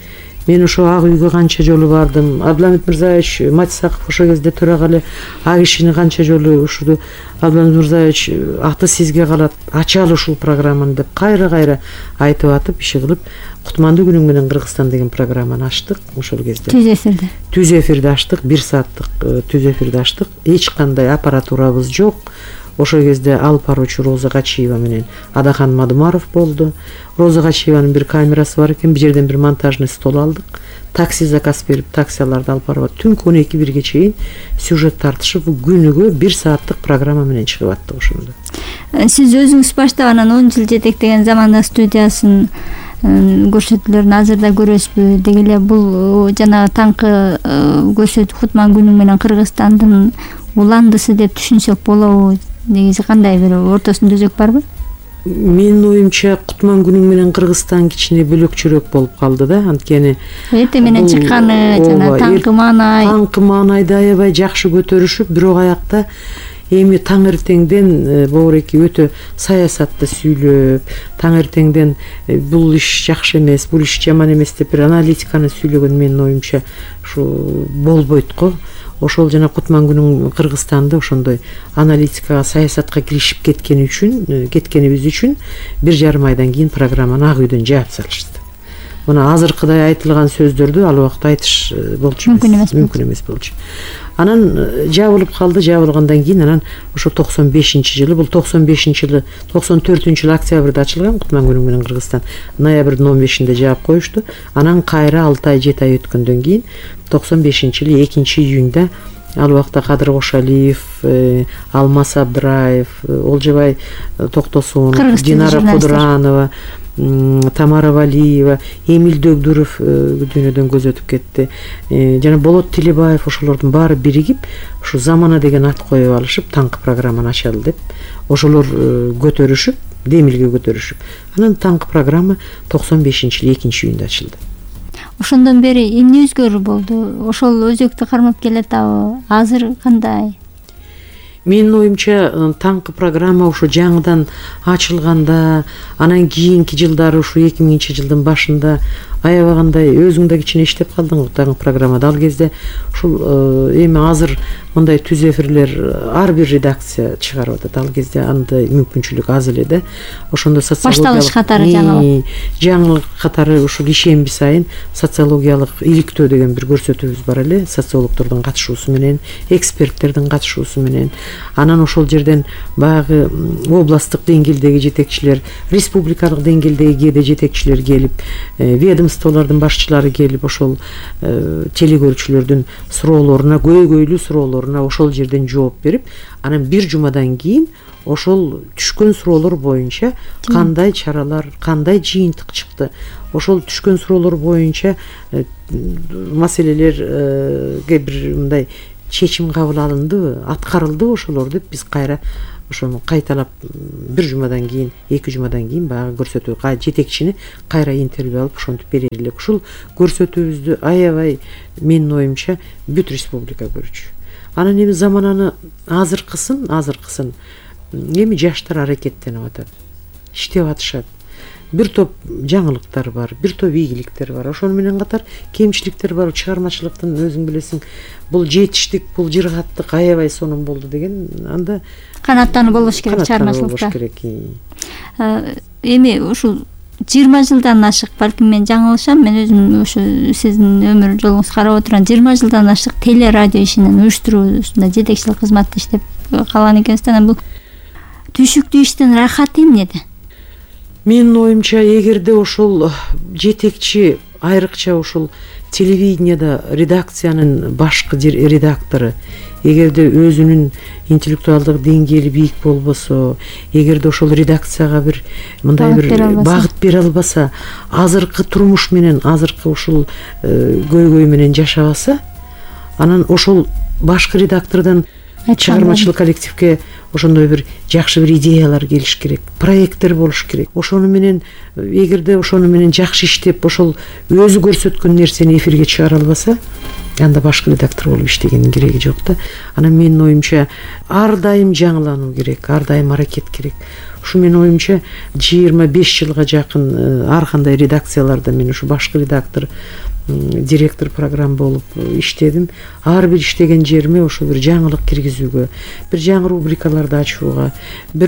Мен ошо ак үйгө канча жолу бардым. Абдыламит Мырзаевич Матисаков ошол кезде төрага эле ак ишини канча жолу ушуду Абдыламит Мырзаевич аты сизге калат, ачалы ушул программаны деп кайра айтып атып иши кылып Кутмандуу күнүң менен Кыргызстан деген программаны ачтык ошол кезде. Түз эфирди ачтык, 1 сааттык түз эфирди ачтык. Эч кандай аппаратурабыз жок. Ошол кезде алып баруучу Роза Качиева менен Адахан Мадумаров болду. Роза Качиеванын бир камерасы бар экен, бир жерден бир монтажный стол алдык. Такси заказ берип, таксияларды алып барып, түнкү 12-1ге чейин сюжет тартышып, күнүгө 1 сааттык программа менен чыгып аттык ошондо. Сиз өзүңүз баштаган 10 жыл жетектеген Замана студиясынын көрсөтүүлөрүн азырда көрөсүзбү? Деги эле бул жана таңкы көрсөтүү Кутман күнүң менен Кыргызстандын уландысы деп түшүнсөк болобу? Негизи кандай бир ортосунда өзөк барбы? Менин оюмча Кутман күнүң менен Кыргызстан кичине бөлөкчөрөөк болуп калды да, анткени эрте менен чыкканы жана таңкы маанайды аябай жакшы көтөрүшүп, бирок аякта эми таң эртеңден Боореки өтө саясатты сүйлөп, таң эртеңден бул иш жакшы эмес, бул иш жаман эмес деп бир аналитиканы сүйлөгөн менин оюмча ушу болбойт го. Ошол жана Кутман күнүң Кыргызстанда ошондой аналитикага, саясатка киришип кеткенибиз үчүн 1,5 айдан кийин программаны ак үйдөн жаап салышты. Мына азыркыдай айтылган сөздөрдү ал убакта айтыш болчу эмес, мүмкүн эмес болчу. Анан жабылып калды, жабылгандан кийин анан ошо 95-жылы, бул 95-жылы 94-жылы октябрда ачылган Кутман күнүң менен Кыргызстан. Ноябрдын 15-inde жаап коюшту. Анан кайра 6 ай 7 ай өткөндөн кийин 95-жылы 2-июнда ал убакта Кадыр Кошалиев, Алмаз Абдыраев, Олжобай Токтосунов, Динара Кудуранова, Тамара Валиева, Эмиль Дөгдүров дүйнөдөн көз өтүп кетти. Жана Болот Тилебаев ошолордун баары биригип, ушу Замана деген ат коюп алышып, таңкы программаны ачалы деп, ошолор көтөрүшүп, демилге көтөрүшүп. Анан таңкы программа 95-жылы 2-июнда ачылды. Ошондон бери эмне өзгөрүү болду? Ошол өзөктү кармап келатабы? Азыр кандай? Менин оюмча таңкы программа ушу жаңыдан ачылганда, анан кийинки жылдары ушу 2000-жылдын башында аябагандай өзүң да кичине иштеп калдың тагы программада. Ал кезде ушул эми азыр мындай түз эфирлер ар бир редакция чыгарып атат. Ал кезде андай мүмкүнчүлүк аз эле да. Ошондо башталыш катары жаңылык катары ушул ишемби сайын социологиялык иликтөө деген бир көрсөтүүбүз бар эле. Социологдордун катышуусу менен, эксперттердин катышуусу менен. Анан ошол жерден баягы областтык деңгээлдеги жетекчилер, республикалык деңгээлдеги кээде жетекчилер келип, ведомстволордун башчылары келип ошол телекөрүүчүлөрдүн суроолоруна, көйгөйлүү суроолоруна ошол жерден жооп берип, анан бир жумадан кийин ошол түшкөн суроолор боюнча кандай чаралар, кандай жыйынтык чыкты, ошол түшкөн суроолор боюнча маселелерге бир мындай чечим кабыл алындыбы, аткарылдыбы ошолор деп биз кайра ошону кайталап бир жумадан кийин, 2 жумадан кийин баягы көрсөтүү жетекчини кайра интервью алып ошентип берер элек. Ушул көрсөтүүбүздү аябай менин оюмча бүт республика көрчү. Анан эми замананы азыркысын эми жаштар аракеттенип атат, иштеп атышат. Бир топ жаңылыктар бар, бир топ ийгиликтер бар. Ошону менен катар кемчиликтер бар. Чыгармачылыктын өзүң билесиң, бул жетиштик, бул жыргаттык аябай сонун болду деген. Анда канаттануу болуш керек чыгармачылыкта. Эми ушул 20 жылдан ашык, балким мен жаңылышам, мен өзүм ушу сиздин өмүр жолуңузду карап отурам, 20 жылдан ашык теле радио ишинин уюштуруусунда жетекчилик кызматты иштеп калган экенсиз. Анан бул түшүктүү иштин рахаты эмнеде? Менин оюмча, эгерде ошол жетекчи, айрыкча ошол телевиденияда редакциянын башкы редактору, эгерде өзүнүн интеллектуалдык деңгээли бийик болбосо, эгерде ошол редакцияга бир мындай бир багыт бере албаса, азыркы турмуш менен, азыркы ушул көйгөй менен жашабаса, анан ошол башкы редактордон чыгармачылык коллективге ошондой бир жакшы бир идеялар келиш керек, проекттер болуш керек. Ошону менен, эгерде ошону менен жакшы иштеп, ошол өзү көрсөткөн нерсени эфирге чыгара албаса, анда башкы редактор болуп иштегенин кереги жок да. Анан менин оюмча, ар дайым жаңылануу керек, ар дайым аракет керек. Ушу менин оюмча 25 жылга жакын ар кандай редакцияларда мен ушу башкы редактор, директор программа болуп иштедим. Ар бир иштеген жериме ошо бир жаңылык киргизүүгө, бир жаңы рубрикаларды ачууга, бир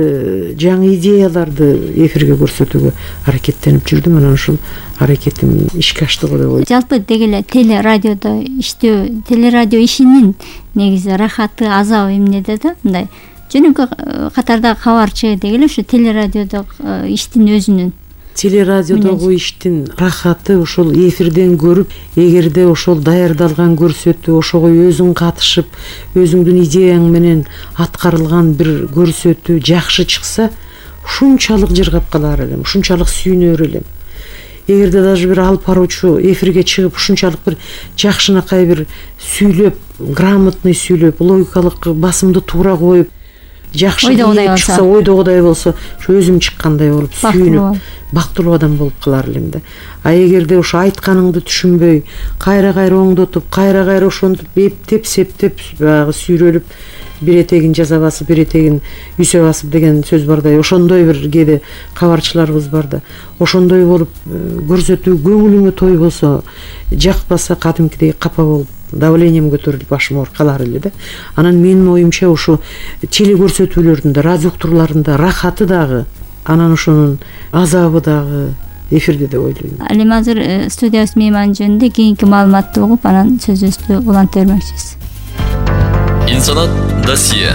жаңы идеяларды эфирге көрсөтүүгө аракеттенип жүрдүм. Анан ушул аракетим ишке ашты го деп ойлойм. Жалпы дегеле теле радиодо иштөө, теле радио ишинин негизи рахаты, азабы эмнеде да? Мындай жөнөкөй катарда кабарчы дегеле ушу теле радиодо иштин өзүнүн телерадиодогу иштин рахаты ошол эфирден көрүп, эгерде ошол даярдалган көрсөтүү, ошого өзүң катышып, өзүңдүн идеяң менен аткарылган бир көрсөтүү жакшы чыкса, ушунчалык жыргап калар элем, ушунчалык сүйүнөр элем. Эгерде даже бир алып баруучу эфирге чыгып, ушунчалык бир жакшынакай бир сүйлөп, грамотный сүйлөп, логикалык басымды туура коюп, жакшы чыкса, ойдогудай болсо, ушу өзүм чыккандай болуп, сүйүнүп, бактылуу адам болуп калар элем да. А эгерде ушу айтканыңды түшүнбөй, кайра-кайра оңдотуп, кайра-кайра ошентип эптеп, септеп, баягы сүйрөлүп, бир этегин жаза басып, бир этегин үсө басып деген сөз бардай, ошондой бир кээде кабарчыларыбыз бар да. Ошондой болуп көрсөтүү көңүлүңө той болсо, жакпаса кадимкидей капа болуп, давлением көтөрүлүп башым ооруп калар эле да. Анан менин оюмча ушу теле көрсөтүүлөрдүн да, радио уктуруулардын рахаты дагы, анан ошонун азабы дагы эфирде деп ойлойм. Ал эми азыр студиябыз мейманы жөнүндө кийинки маалыматты угуп, анан сөзүбүздү уланта бермекчибиз. Инсанат досье.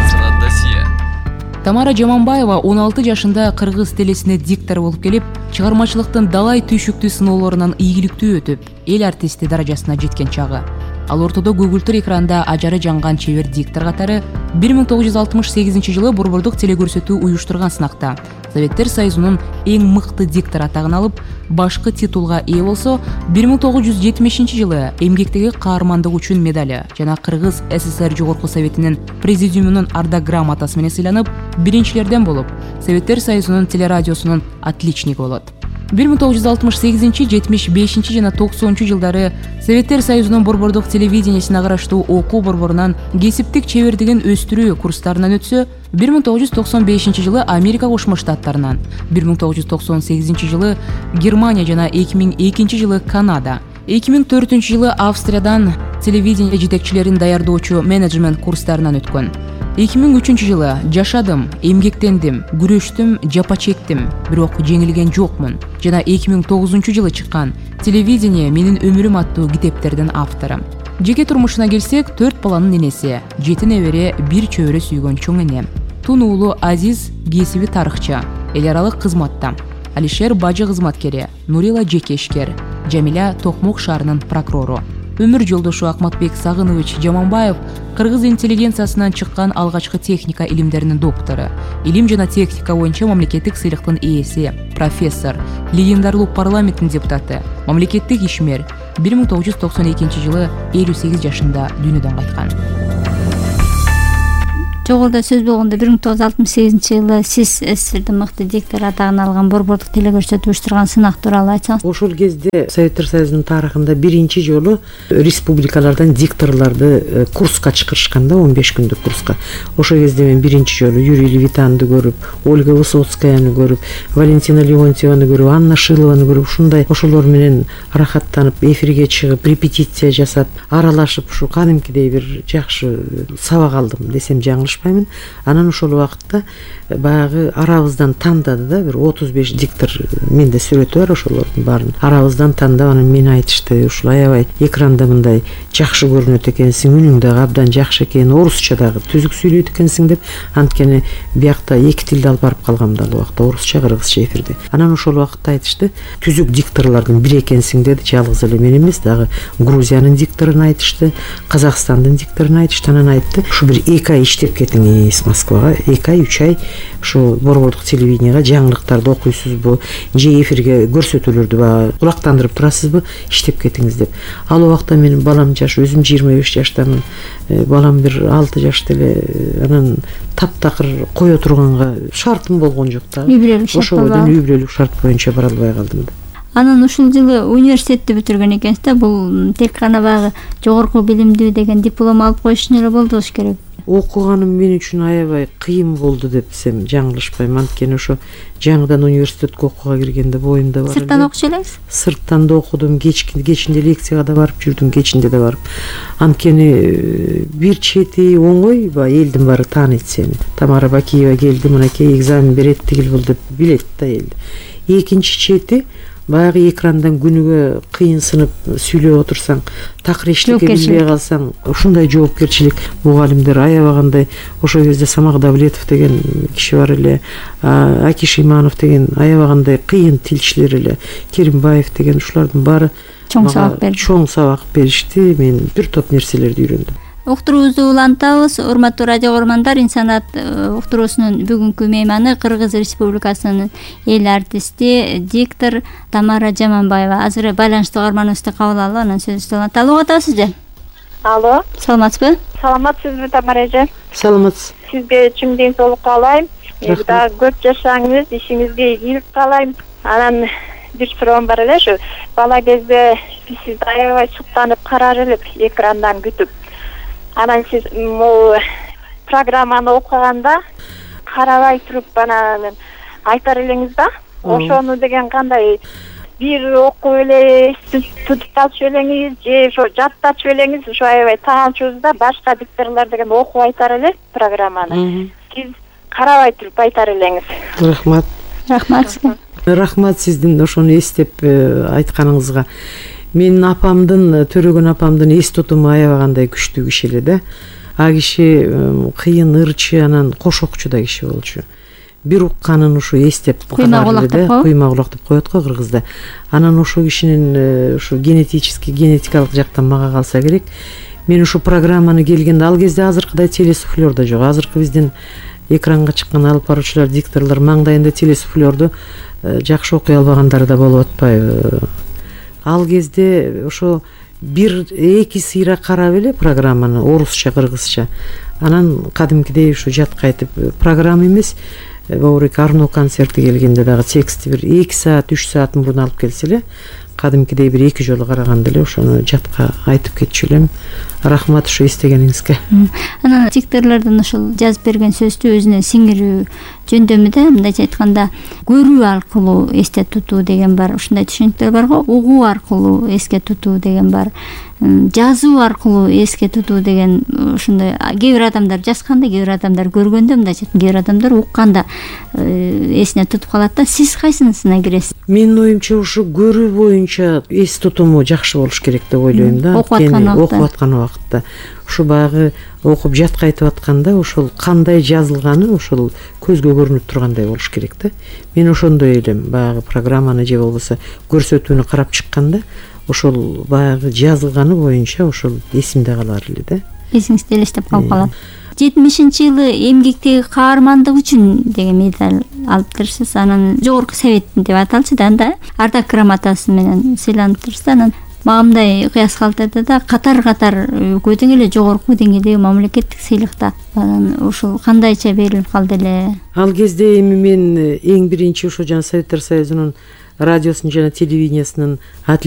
Тамара Жаманбаева 16 жашында кыргыз телесине диктор болуп келип, чыгармачылыктын далай түйшүктүү сыноолорунан ийгиликтүү өтүп, эл артисти даражасына жеткен чагы. Ал ортодо көгүлтүр экранда ажары жанган чебер диктор катары 1968 жылы борбордук телекөрсөтүү уюштурган сынакта Советтер Союзунун эң мыкты диктор атагын алып, башкы титулга ээ болсо, 1970 жылы эмгектеги каармандык үчүн медали жана Кыргыз СССР Жогорку Советинин президиумунун ардак грамотасы менен сыйланып, биринчилерден болуп, Советтер Союзунун телерадиосунун отличниги болот. 1968, 75 жана 90 жылдары Советтер Союзунун борбордук телевидениесине караштуу окуу борборунан кесиптик чебердигин өстүрүү курстарынан өтсө, 1995 жылы Америка Кошмо Штаттарынан, 1998 жылы Германия жана 2002 жылы Канада, 2004 жылы Австриядан телевидение жетекчилерин даярдоочу менеджмент курстарынан өткөн. 2003 жылы жашадым, эмгектендим, күрөштүм, жапа чектим, бирок жеңилген жокмун. Жана 2009 жылы чыккан Телевидение менин өмүрүм аттуу китептердин автору. Жеке турмушуна келсек, 4 баланын энеси, 7 небере, 1 чөбөрө сүйгөн чоң эне. Тун уулу Азиз кесиби тарыхчы, эл аралык кызматта. Алишер бажы кызматкери, Нурила Жекешкер, Жамиля Токмок шаарынын прокурору. Өмүр жолдошу Акматбек Сагынович Жаманбаев кыргыз интеллигенциясынан чыккан алгачкы техника илимдеринин доктору, илим жана техника боюнча мамлекеттик сыйлыктын ээси, профессор, легендарлуу парламенттин депутаты, мамлекеттик ишмер. 1992 жылы 58 жашында дүйнөдөн кайткан. Жогоруда сөз болгондо 1968 жылы сиз СССРдин мыкты диктор атагын алган борбордук телекөрсөтүү уюштурган сынак тууралуу айтсаңыз. Ошол кезде Советтер Союзунун тарыхында биринчи жолу республикалардан дикторлорду курска чакырышканда, 15 күндүк курска. Ошол кезде мен биринчи жолу Юрий Левитанды көрүп, Ольга Высоцкаяны көрүп, Валентина Леонтьеваны көрүп, Анна Шилованы көрүп, ушундай ошолор менен рахаттанып, эфирге чыгып, репетиция жасап, аралашып, ушу кадимкидей бир жакшы сабак алдым десем жаңылышпайм. Анан ошол убакытта баягы арабыздан тандады да, бир 35 диктор менде сүрөтү бар ошолордун баарын. Арабыздан тандап, анан мени айтышты, ушул аябай экранда мындай жакшы көрүнөт экенсиң, үнүң да абдан жакшы экен, орусча дагы түзүк сүйлөйт экенсиң деп, анткени биякта эки тилде алып барып калгам да ал убакта, орусча, кыргызча эфирде. Анан ошол убакытта айтышты, түзүк дикторлордун бири экенсиң деди, жалгыз эле мен эмес, дагы Грузиянын дикторун айтышты, Казакстандын дикторун айтышты. Анан айтты, ушу бир 2 ай иштеп кетиңиз Москвага, 2 ай, 3 ай ушу борбордук телевидениега жаңылыктарды окуйсузбу, же эфирге көрсөтүүлөрдү баягы кулактандырып турасызбы, иштеп кетиңиз деп. Ал убакта менин балам жаш, өзүм 25 жаштамын, балам бир 6 жашта эле. Анан таптакыр кое турганга шартым болгон жок да. Ошол үй бүлөлүк шарт боюнча бара албай калдым да. Анан ушул жылы университетти бүтүргөн экенсиз да, бул тек гана баягы жогорку билимдүү деген диплом алып коюш үчүн эле болду керек. Окуганым мен үчүн аябай кыйын болду депсем жаңылышпайм, анткени ошо жаңыдан университетке окууга киргенде боюмда бар. Сырттан окуш элеңиз? Сырттан да окудум, кечинде лекцияга да барып жүрдүм, кечинде да барып. Анткени бир чети оңой, элдин баары тааныйт сени. Тамара Бакиева келди, мынакей экзамен берет тигил бул деп билет да элди. Экинчи чети баягы экрандан күнүгө кыйынсынып сүйлөп отурсаң, такыр эчтеке билбей калсаң, ушундай жоопкерчилик мугалимдер аябагандай. Ошол кезде Самак Давлетов деген киши бар эле, Акиш Иманов деген аябагандай кыйын тилчилер эле, Керимбаев деген, ушулардын баары чоң сабак беришти. Мен бир топ нерселерди үйрөндүм. Уктуруубузду улантабыз. Урматтуу радио көрөрмандар, Инсанат уктуруусунун бүгүнкү мейманы Кыргыз Республикасынын эл артисти, диктор Тамара Жаманбаева. Азыр байланыштуу каарманыбызды кабыл алып, анан сөзүбүздү уланталы. Угуп атасыз же? Алло. Саламатсызбы? Саламатсызбы, Тамара эже? Саламатсыз. Сизге чың ден соолук каалайм. Да көп жашаңыз, ишиңизге ийгилик каалайм. Анан бир суроом бар эле, ушу бала кезде сизди аябай суктанып карар элек экрандан күтүп. Анан сиз могу программаны окуганда карабай туруп анан айтар элеңиз да. Ошону деген кандай бир окуп эле тутуп калчу элеңиз же ошо жаттачу элеңиз, ошо аябай таанычубузда башка дикторлор деген окуп айтар эле программаны. Сиз карабай туруп айтар элеңиз. Рахмат. Рахмат. Рахмат сиздин ошону эстеп айтканыңызга. Менин апамдын, Төрөгөн апамдын эс тутуму аябагандай күчтүү киши эле да. А киши кыйын, ырчы, анан кошокчу да киши болчу. Бир укканын ушу эстеп куйма кулак деп коет го кыргызда. Анан ошо кишинин ушу генетикалык жактан мага калса керек. Мен ушу программаны келгенде, ал кезде азыркыдай телесуфлер да жок. Азыркы биздин экранга чыккан алып баруучулар, дикторлор маңдайында телесуфлерду жакшы окуй албагандары да болуп атпайбы. Ал кезде ошо бир эки сыйра карап эле программаны орусча кыргызча, анан кадимкидей ушу жатка айтып, программа эмес, Баурик Арно концерти келгенде дагы тексти бир 2 саат 3 саат мурун алып келсе эле, кадимкидей бир 2 жолу караганда эле ошону жатка айтып кетчү элем. Рахмат ушу эстегениңизге. Анан дикторлордун ушул жазып берген сөздү өзүнө сиңирүү жөндөмүдө мындайча айтканда көрүү аркылуу эсте тутуу деген бар. Ушундай түшүнүктөр бар го. Угуу аркылуу эске тутуу деген бар. Жазуу аркылуу эске тутуу деген ушундай кээ бир адамдар жазганда, кээ бир адамдар көргөндө, мындайча кээ бир адамдар укканда эсине тутуп калат да. Сиз кайсынысына киресиз? Менин оюмча ушу көрүү боюнча эс тутуму жакшы болуш керек деп ойлойм да. Окуп аткан убакытта ушу баягы окуп жатка айтып атканда ошол кандай жазылганы ошол көзгө көрүнүп тургандай болуш керек да. Мен ошондой элем. Баягы программаны же болбосо көрсөтүүнү карап чыкканда ошол баягы жазылганы боюнча ошол эсимде калар эле да. Эсиңизде элестеп калып калат. 70-жылы эмгектеги каармандык үчүн деген медаль алыптырсыз. Анан жогорку совет деп аталчу да, ардак грамотасы менен сыйлантырсыз. Анан мага мындай кыяс калтырды да, катар-катар көтөң эле жогорку деңгээлдеги мамлекеттик сыйлыкта ушул кандайча берилип калды эле? Ал кезде эми мен эң биринчи ошо жана Советтер Союзунун радиосунун жана телевидениясынын